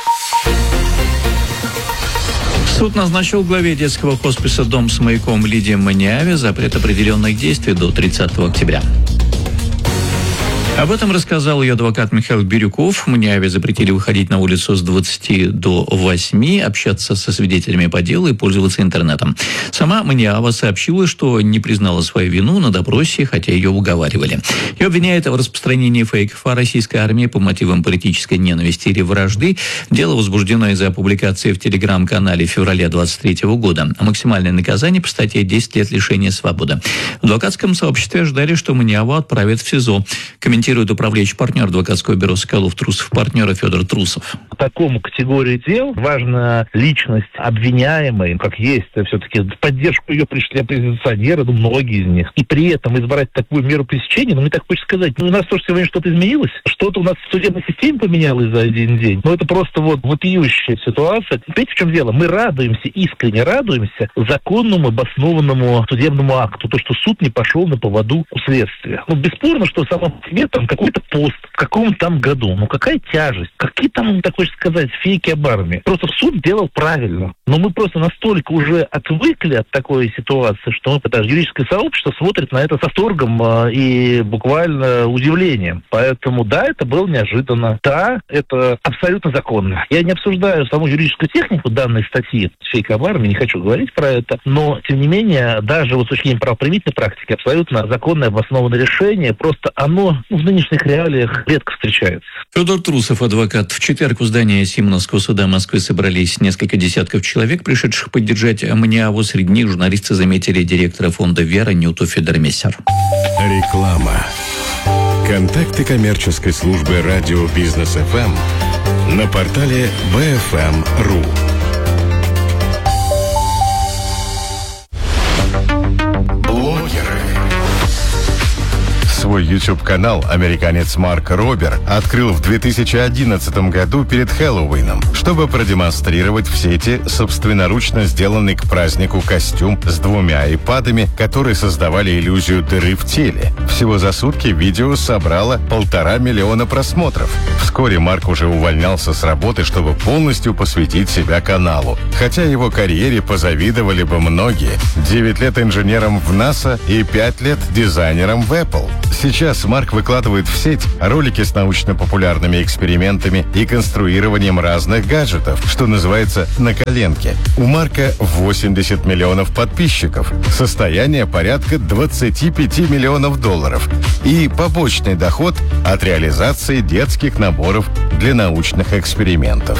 Суд назначил главе детского хосписа «Дом с маяком» Лидии Маниаве запрет определенных действий до 30 октября. Об этом рассказал ее адвокат Михаил Бирюков. Маниаве запретили выходить на улицу с 20 до 8, общаться со свидетелями по делу и пользоваться интернетом. Сама Маниава сообщила, что не признала свою вину на допросе, хотя ее уговаривали. Ее обвиняют в распространении фейков о российской армии по мотивам политической ненависти или вражды. Дело возбуждено из-за публикации в телеграм-канале в феврале 2023 года. Максимальное наказание по статье 10 лет лишения свободы. В адвокатском сообществе ожидали, что Маниаву отправят в СИЗО. Комментирует управляющий партнер адвокатского бюро Соколов-Трусов, партнера Федор Трусов. По такому категории дел важна личность обвиняемой, как есть, все-таки в поддержку ее пришли оппозиционеры, многие из них. И при этом избрать такую меру пресечения, мне так хочется сказать, у нас тоже сегодня что-то изменилось, что-то у нас в судебной системе поменялось за один день. Но это просто вопиющая ситуация. Понимаете, в чем дело? Мы радуемся, искренне радуемся законному, обоснованному судебному акту, то, что суд не пошел на поводу у следствия. Бесспорно, что сама по себе там какой-то пост в каком-то там году. Ну какая тяжесть? Какие там, так хочется сказать, фейки об армии? Просто суд делал правильно. Но мы просто настолько уже отвыкли от такой ситуации, что даже юридическое сообщество смотрит на это с восторгом и буквально удивлением. Поэтому да, это было неожиданно. Да, это абсолютно законно. Я не обсуждаю саму юридическую технику данной статьи фейка об армии, не хочу говорить про это, но тем не менее, даже вот с точки зрения правоприменительной практики, абсолютно законное обоснованное решение, просто оно в нынешних реалиях редко встречается. Федор Трусов, адвокат. В четверг у здания Симоновского суда Москвы собрались несколько десятков человек, пришедших поддержать Маниаву. Среди них журналисты заметили директора фонда «Вера» Нюту Федермессер. Реклама. Контакты коммерческой службы радио «Бизнес ФМ» на портале bfm.ru. Свой YouTube-канал американец Марк Робер открыл в 2011 году перед Хэллоуином, чтобы продемонстрировать в сети собственноручно сделанный к празднику костюм с 2 айпадами, которые создавали иллюзию дыры в теле. Всего за сутки видео собрало 1,5 миллиона просмотров. Вскоре Марк уже увольнялся с работы, чтобы полностью посвятить себя каналу. Хотя его карьере позавидовали бы многие. 9 лет инженером в НАСА и 5 лет дизайнером в Apple. Сейчас Марк выкладывает в сеть ролики с научно-популярными экспериментами и конструированием разных гаджетов, что называется «на коленке». У Марка 80 миллионов подписчиков, состояние порядка 25 миллионов долларов и побочный доход от реализации детских наборов для научных экспериментов.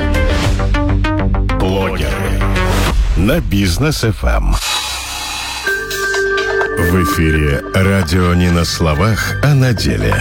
Блогеры на Бизнес ФМ. В эфире радио не на словах, а на деле.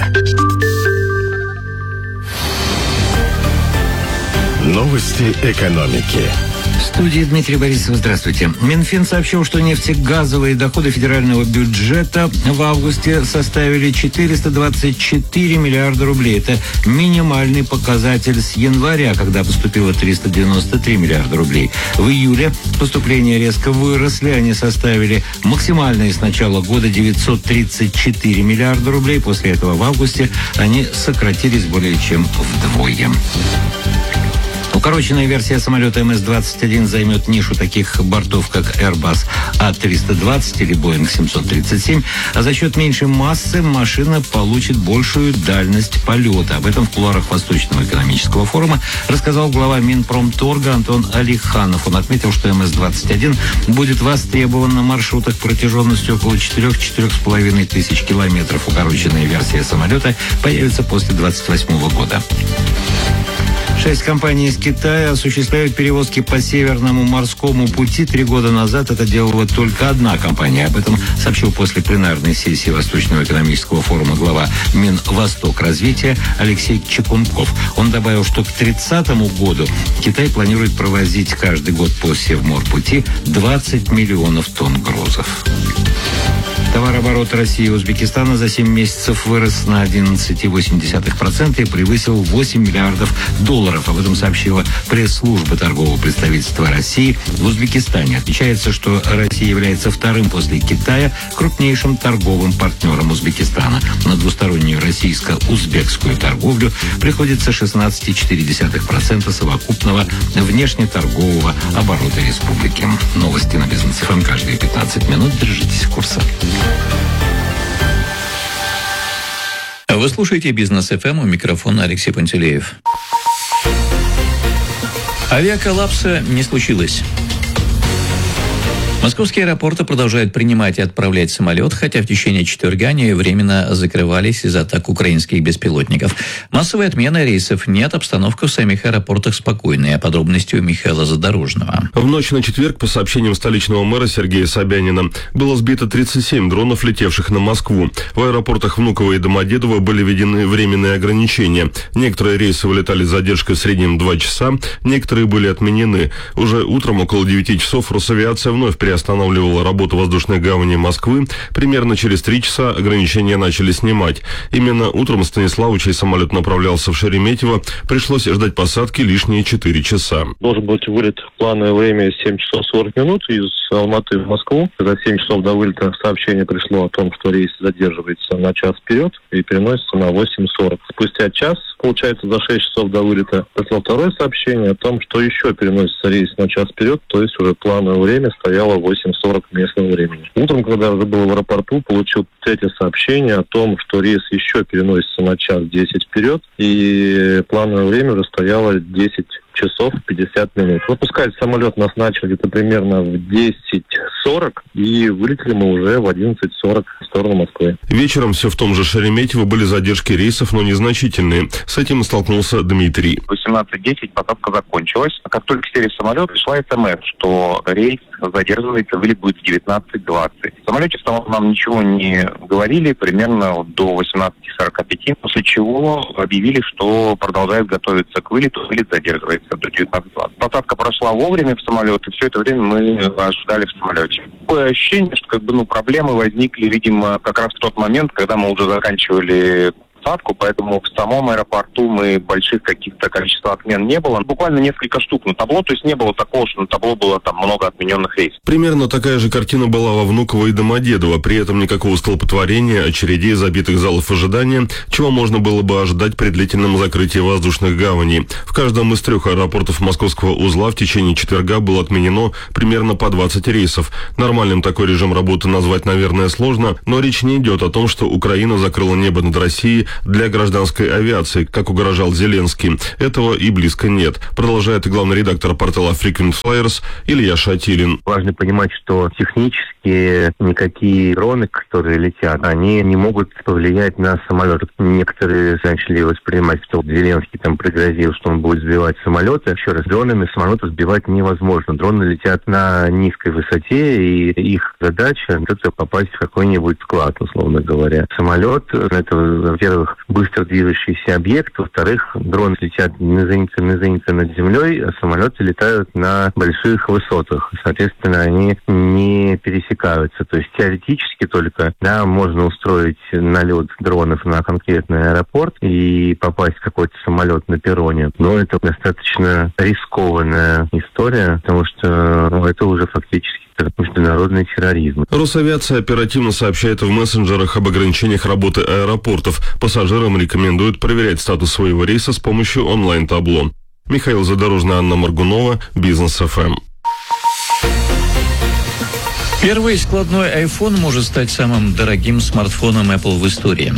Новости экономики. В студии Дмитрий Борисов. Здравствуйте. Минфин сообщил, что нефтегазовые доходы федерального бюджета в августе составили 424 миллиарда рублей. Это минимальный показатель с января, когда поступило 393 миллиарда рублей. В июле поступления резко выросли. Они составили максимальные с начала года 934 миллиарда рублей. После этого в августе они сократились более чем вдвое. Укороченная версия самолета МС-21 займет нишу таких бортов, как Airbus А320 или Boeing 737, а за счет меньшей массы машина получит большую дальность полета. Об этом в кулуарах Восточного экономического форума рассказал глава Минпромторга Антон Алиханов. Он отметил, что МС-21 будет востребован на маршрутах протяженностью около 4-4,5 тысяч километров. Укороченная версия самолета появится после 2028 года. 6 компаний из Китая осуществляют перевозки по Северному морскому пути. 3 года назад это делала только одна компания. Об этом сообщил после пленарной сессии Восточного экономического форума глава Минвосток развития Алексей Чекунков. Он добавил, что к 30 году Китай планирует провозить каждый год по Севморпути 20 миллионов тонн грузов. Товарооборот России и Узбекистана за 7 месяцев вырос на 11,8% и превысил 8 миллиардов долларов. Об этом сообщила пресс-служба торгового представительства России в Узбекистане. Отмечается, что Россия является вторым после Китая крупнейшим торговым партнером Узбекистана. На двустороннюю российско-узбекскую торговлю приходится 16,4% совокупного внешнеторгового оборота республики. Новости на Бизнес ФМ каждые 15 минут. Держитесь курса. Вы слушаете Бизнес ФМ, у микрофона Алексей Пантелеев. Авиаколлапса не случилось. Московские аэропорты продолжают принимать и отправлять самолет, хотя в течение четверга они временно закрывались из-за атак украинских беспилотников. Массовой отмены рейсов нет, обстановка в самих аэропортах спокойная. Подробности у Михаила Задорожного. В ночь на четверг, по сообщениям столичного мэра Сергея Собянина, было сбито 37 дронов, летевших на Москву. В аэропортах Внуково и Домодедово были введены временные ограничения. Некоторые рейсы вылетали с задержкой в среднем 2 часа, некоторые были отменены. Уже утром около 9 часов Росавиация вновь приостановила приостанавливала работу воздушной гавани Москвы, примерно через 3 часа ограничения начали снимать. Именно утром Станиславу, чей самолет направлялся в Шереметьево, пришлось ждать посадки лишние 4 часа. Должен быть вылет в плановое время 7 часов 40 минут из Алматы в Москву. За 7 часов до вылета сообщение пришло о том, что рейс задерживается на час вперед и переносится на 8:40. Спустя час, получается, за 6 часов до вылета пришло второе сообщение о том, что еще переносится рейс на час вперед, то есть уже плановое время стояло 8:40 местного времени. Утром, когда я уже был в аэропорту, получил третье сообщение о том, что рейс еще переносится на час 10 вперед, и плановое время уже стояло 10 часов 50 минут. Выпускать самолет нас начали где-то примерно в 10:40, и вылетели мы уже в 11:40 в сторону Москвы. Вечером все в том же Шереметьево были задержки рейсов, но незначительные. С этим столкнулся Дмитрий. В 18:10 посадка закончилась. Как только сели в самолет, пришла СМС, что рейс задерживается, вылет будет в 19:20. В самолете в самом нам ничего не говорили, примерно до 18:45, после чего объявили, что продолжают готовиться к вылету, вылет задерживается до 19:20. Посадка прошла вовремя в самолет, и все это время мы ожидали в самолете. Такое ощущение, что проблемы возникли, видимо, как раз в тот момент, когда мы уже заканчивали посадку, поэтому в самом аэропорту мы больших каких-то количества отмен не было. Буквально несколько штук на табло, то есть не было такого, что на табло было там много отмененных рейсов. Примерно такая же картина была во Внуково и Домодедово, при этом никакого столпотворения, очередей, забитых залов ожидания, чего можно было бы ожидать при длительном закрытии воздушных гаваней. В каждом из 3 аэропортов московского узла в течение четверга было отменено примерно по 20 рейсов. Нормальным такой режим работы назвать, наверное, сложно, но речь не идет о том, что Украина закрыла небо над Россией для гражданской авиации, как угрожал Зеленский. Этого и близко нет, продолжает главный редактор портала Frequent Flyers Илья Шатилин. Важно понимать, что технически никакие дроны, которые летят, они не могут повлиять на самолет. Некоторые начали воспринимать, что Зеленский там пригрозил, что он будет сбивать самолеты. Еще раз, дронами самолеты сбивать невозможно. Дроны летят на низкой высоте, и их задача — это попасть в какой-нибудь склад, условно говоря. Самолет — это, во-первых, быстро движущийся объект, во-вторых, дроны летят низенько над землей, а самолеты летают на больших высотах. Соответственно, они не пересекаются. То есть теоретически только можно устроить налет дронов на конкретный аэропорт и попасть в какой-то самолет на перроне. Но это достаточно рискованная история, потому что это уже фактически международный терроризм. Росавиация оперативно сообщает в мессенджерах об ограничениях работы аэропортов. Пассажирам рекомендуют проверять статус своего рейса с помощью онлайн-табло. Михаил Задорожный, Анна Моргунова, Бизнес ФМ. Первый складной iPhone может стать самым дорогим смартфоном Apple в истории.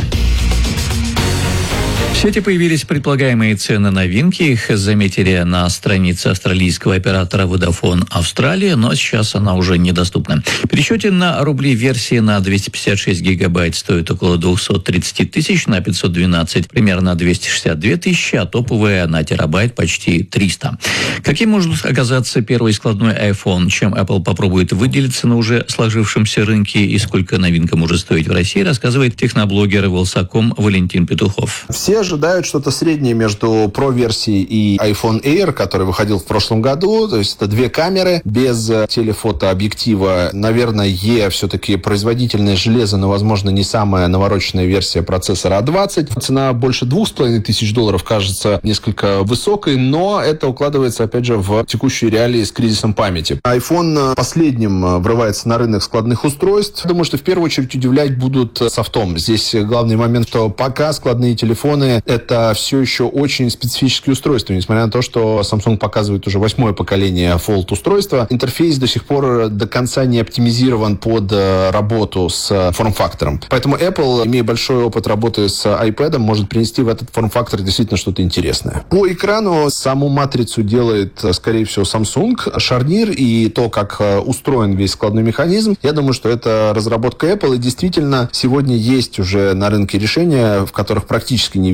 В сети появились предполагаемые цены новинки. Их заметили на странице австралийского оператора Vodafone Австралия, но сейчас она уже недоступна. В пересчете на рубли версии на 256 гигабайт стоит около 230 тысяч, на 512 примерно 262 тысячи, а топовая на терабайт почти 300. Каким может оказаться первый складной iPhone? Чем Apple попробует выделиться на уже сложившемся рынке и сколько новинка может стоить в России, рассказывает техноблогер Wylsacom Валентин Петухов. Все ожидают что-то среднее между Pro-версией и iPhone Air, который выходил в прошлом году. То есть это 2 камеры без телефотообъектива. Наверное, все-таки производительное железо, но, возможно, не самая навороченная версия процессора A20. Цена больше $2500 кажется несколько высокой, но это укладывается, опять же, в текущие реалии с кризисом памяти. iPhone последним врывается на рынок складных устройств. Думаю, что в первую очередь удивлять будут софтом. Здесь главный момент, что пока складные телефоны — это все еще очень специфические устройства. Несмотря на то, что Samsung показывает уже 8-е поколение Fold устройства, интерфейс до сих пор до конца не оптимизирован под работу с форм-фактором. Поэтому Apple, имея большой опыт работы с iPad, может принести в этот форм-фактор действительно что-то интересное. По экрану саму матрицу делает, скорее всего, Samsung. Шарнир и то, как устроен весь складной механизм, я думаю, что это разработка Apple. И действительно, сегодня есть уже на рынке решения, в которых практически не видно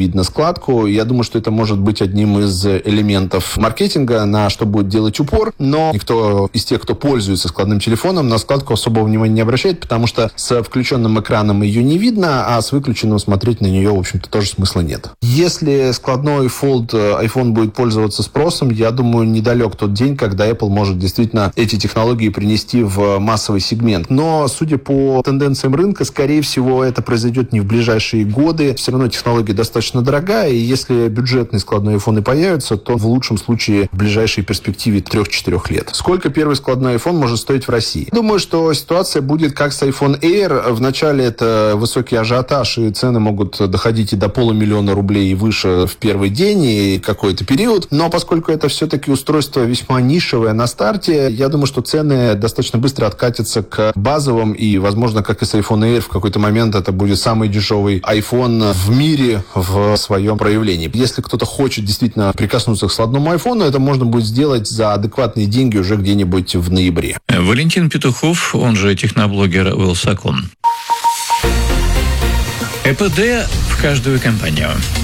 видно складку. Я думаю, что это может быть одним из элементов маркетинга, на что будет делать упор, но никто из тех, кто пользуется складным телефоном, на складку особого внимания не обращает, потому что с включенным экраном ее не видно, а с выключенным смотреть на нее, в общем-то, тоже смысла нет. Если складной Fold iPhone будет пользоваться спросом, я думаю, недалек тот день, когда Apple может действительно эти технологии принести в массовый сегмент. Но, судя по тенденциям рынка, скорее всего, это произойдет не в ближайшие годы. Все равно технология достаточно дорогая, и если бюджетные складные iPhone появятся, то в лучшем случае в ближайшей перспективе 3-4 лет. Сколько первый складной iPhone может стоить в России? Думаю, что ситуация будет как с iPhone Air. Вначале это высокий ажиотаж, и цены могут доходить и до $500 000 рублей и выше в первый день и какой-то период. Но поскольку это все-таки устройство весьма нишевое на старте, я думаю, что цены достаточно быстро откатятся к базовым, и, возможно, как и с iPhone Air, в какой-то момент это будет самый дешевый iPhone в мире в своем проявлении. Если кто-то хочет действительно прикоснуться к складному iPhone, это можно будет сделать за адекватные деньги уже где-нибудь в ноябре. Валентин Петухов, он же техноблогер Wylsacom. ЭПД в каждую компанию.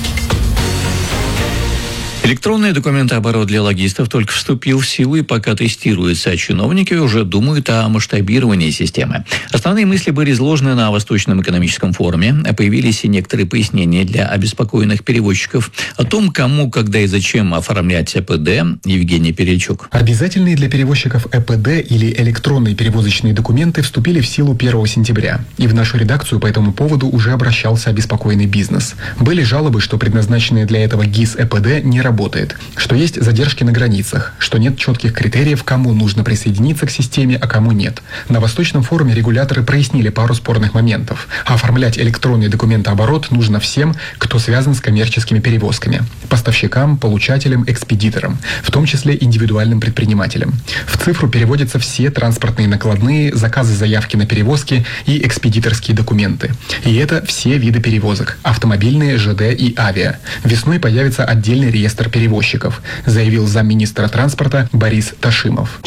Электронный документооборот для логистов только вступил в силу и пока тестируется, а чиновники уже думают о масштабировании системы. Основные мысли были изложены на Восточном экономическом форуме. Появились и некоторые пояснения для обеспокоенных перевозчиков о том, кому, когда и зачем оформлять ЭПД. Евгений Перельчук. Обязательные для перевозчиков ЭПД или электронные перевозочные документы вступили в силу 1 сентября. И в нашу редакцию по этому поводу уже обращался обеспокоенный бизнес. Были жалобы, что предназначенные для этого ГИС ЭПД не работает, что есть задержки на границах, что нет четких критериев, кому нужно присоединиться к системе, а кому нет. На Восточном форуме регуляторы прояснили пару спорных моментов. Оформлять электронный документооборот нужно всем, кто связан с коммерческими перевозками. Поставщикам, получателям, экспедиторам, в том числе индивидуальным предпринимателям. В цифру переводятся все транспортные накладные, заказы заявки на перевозки и экспедиторские документы. И это все виды перевозок – автомобильные, ЖД и авиа. Весной появится отдельный реестр перевозчиков, заявил замминистра транспорта Борис Ташимов.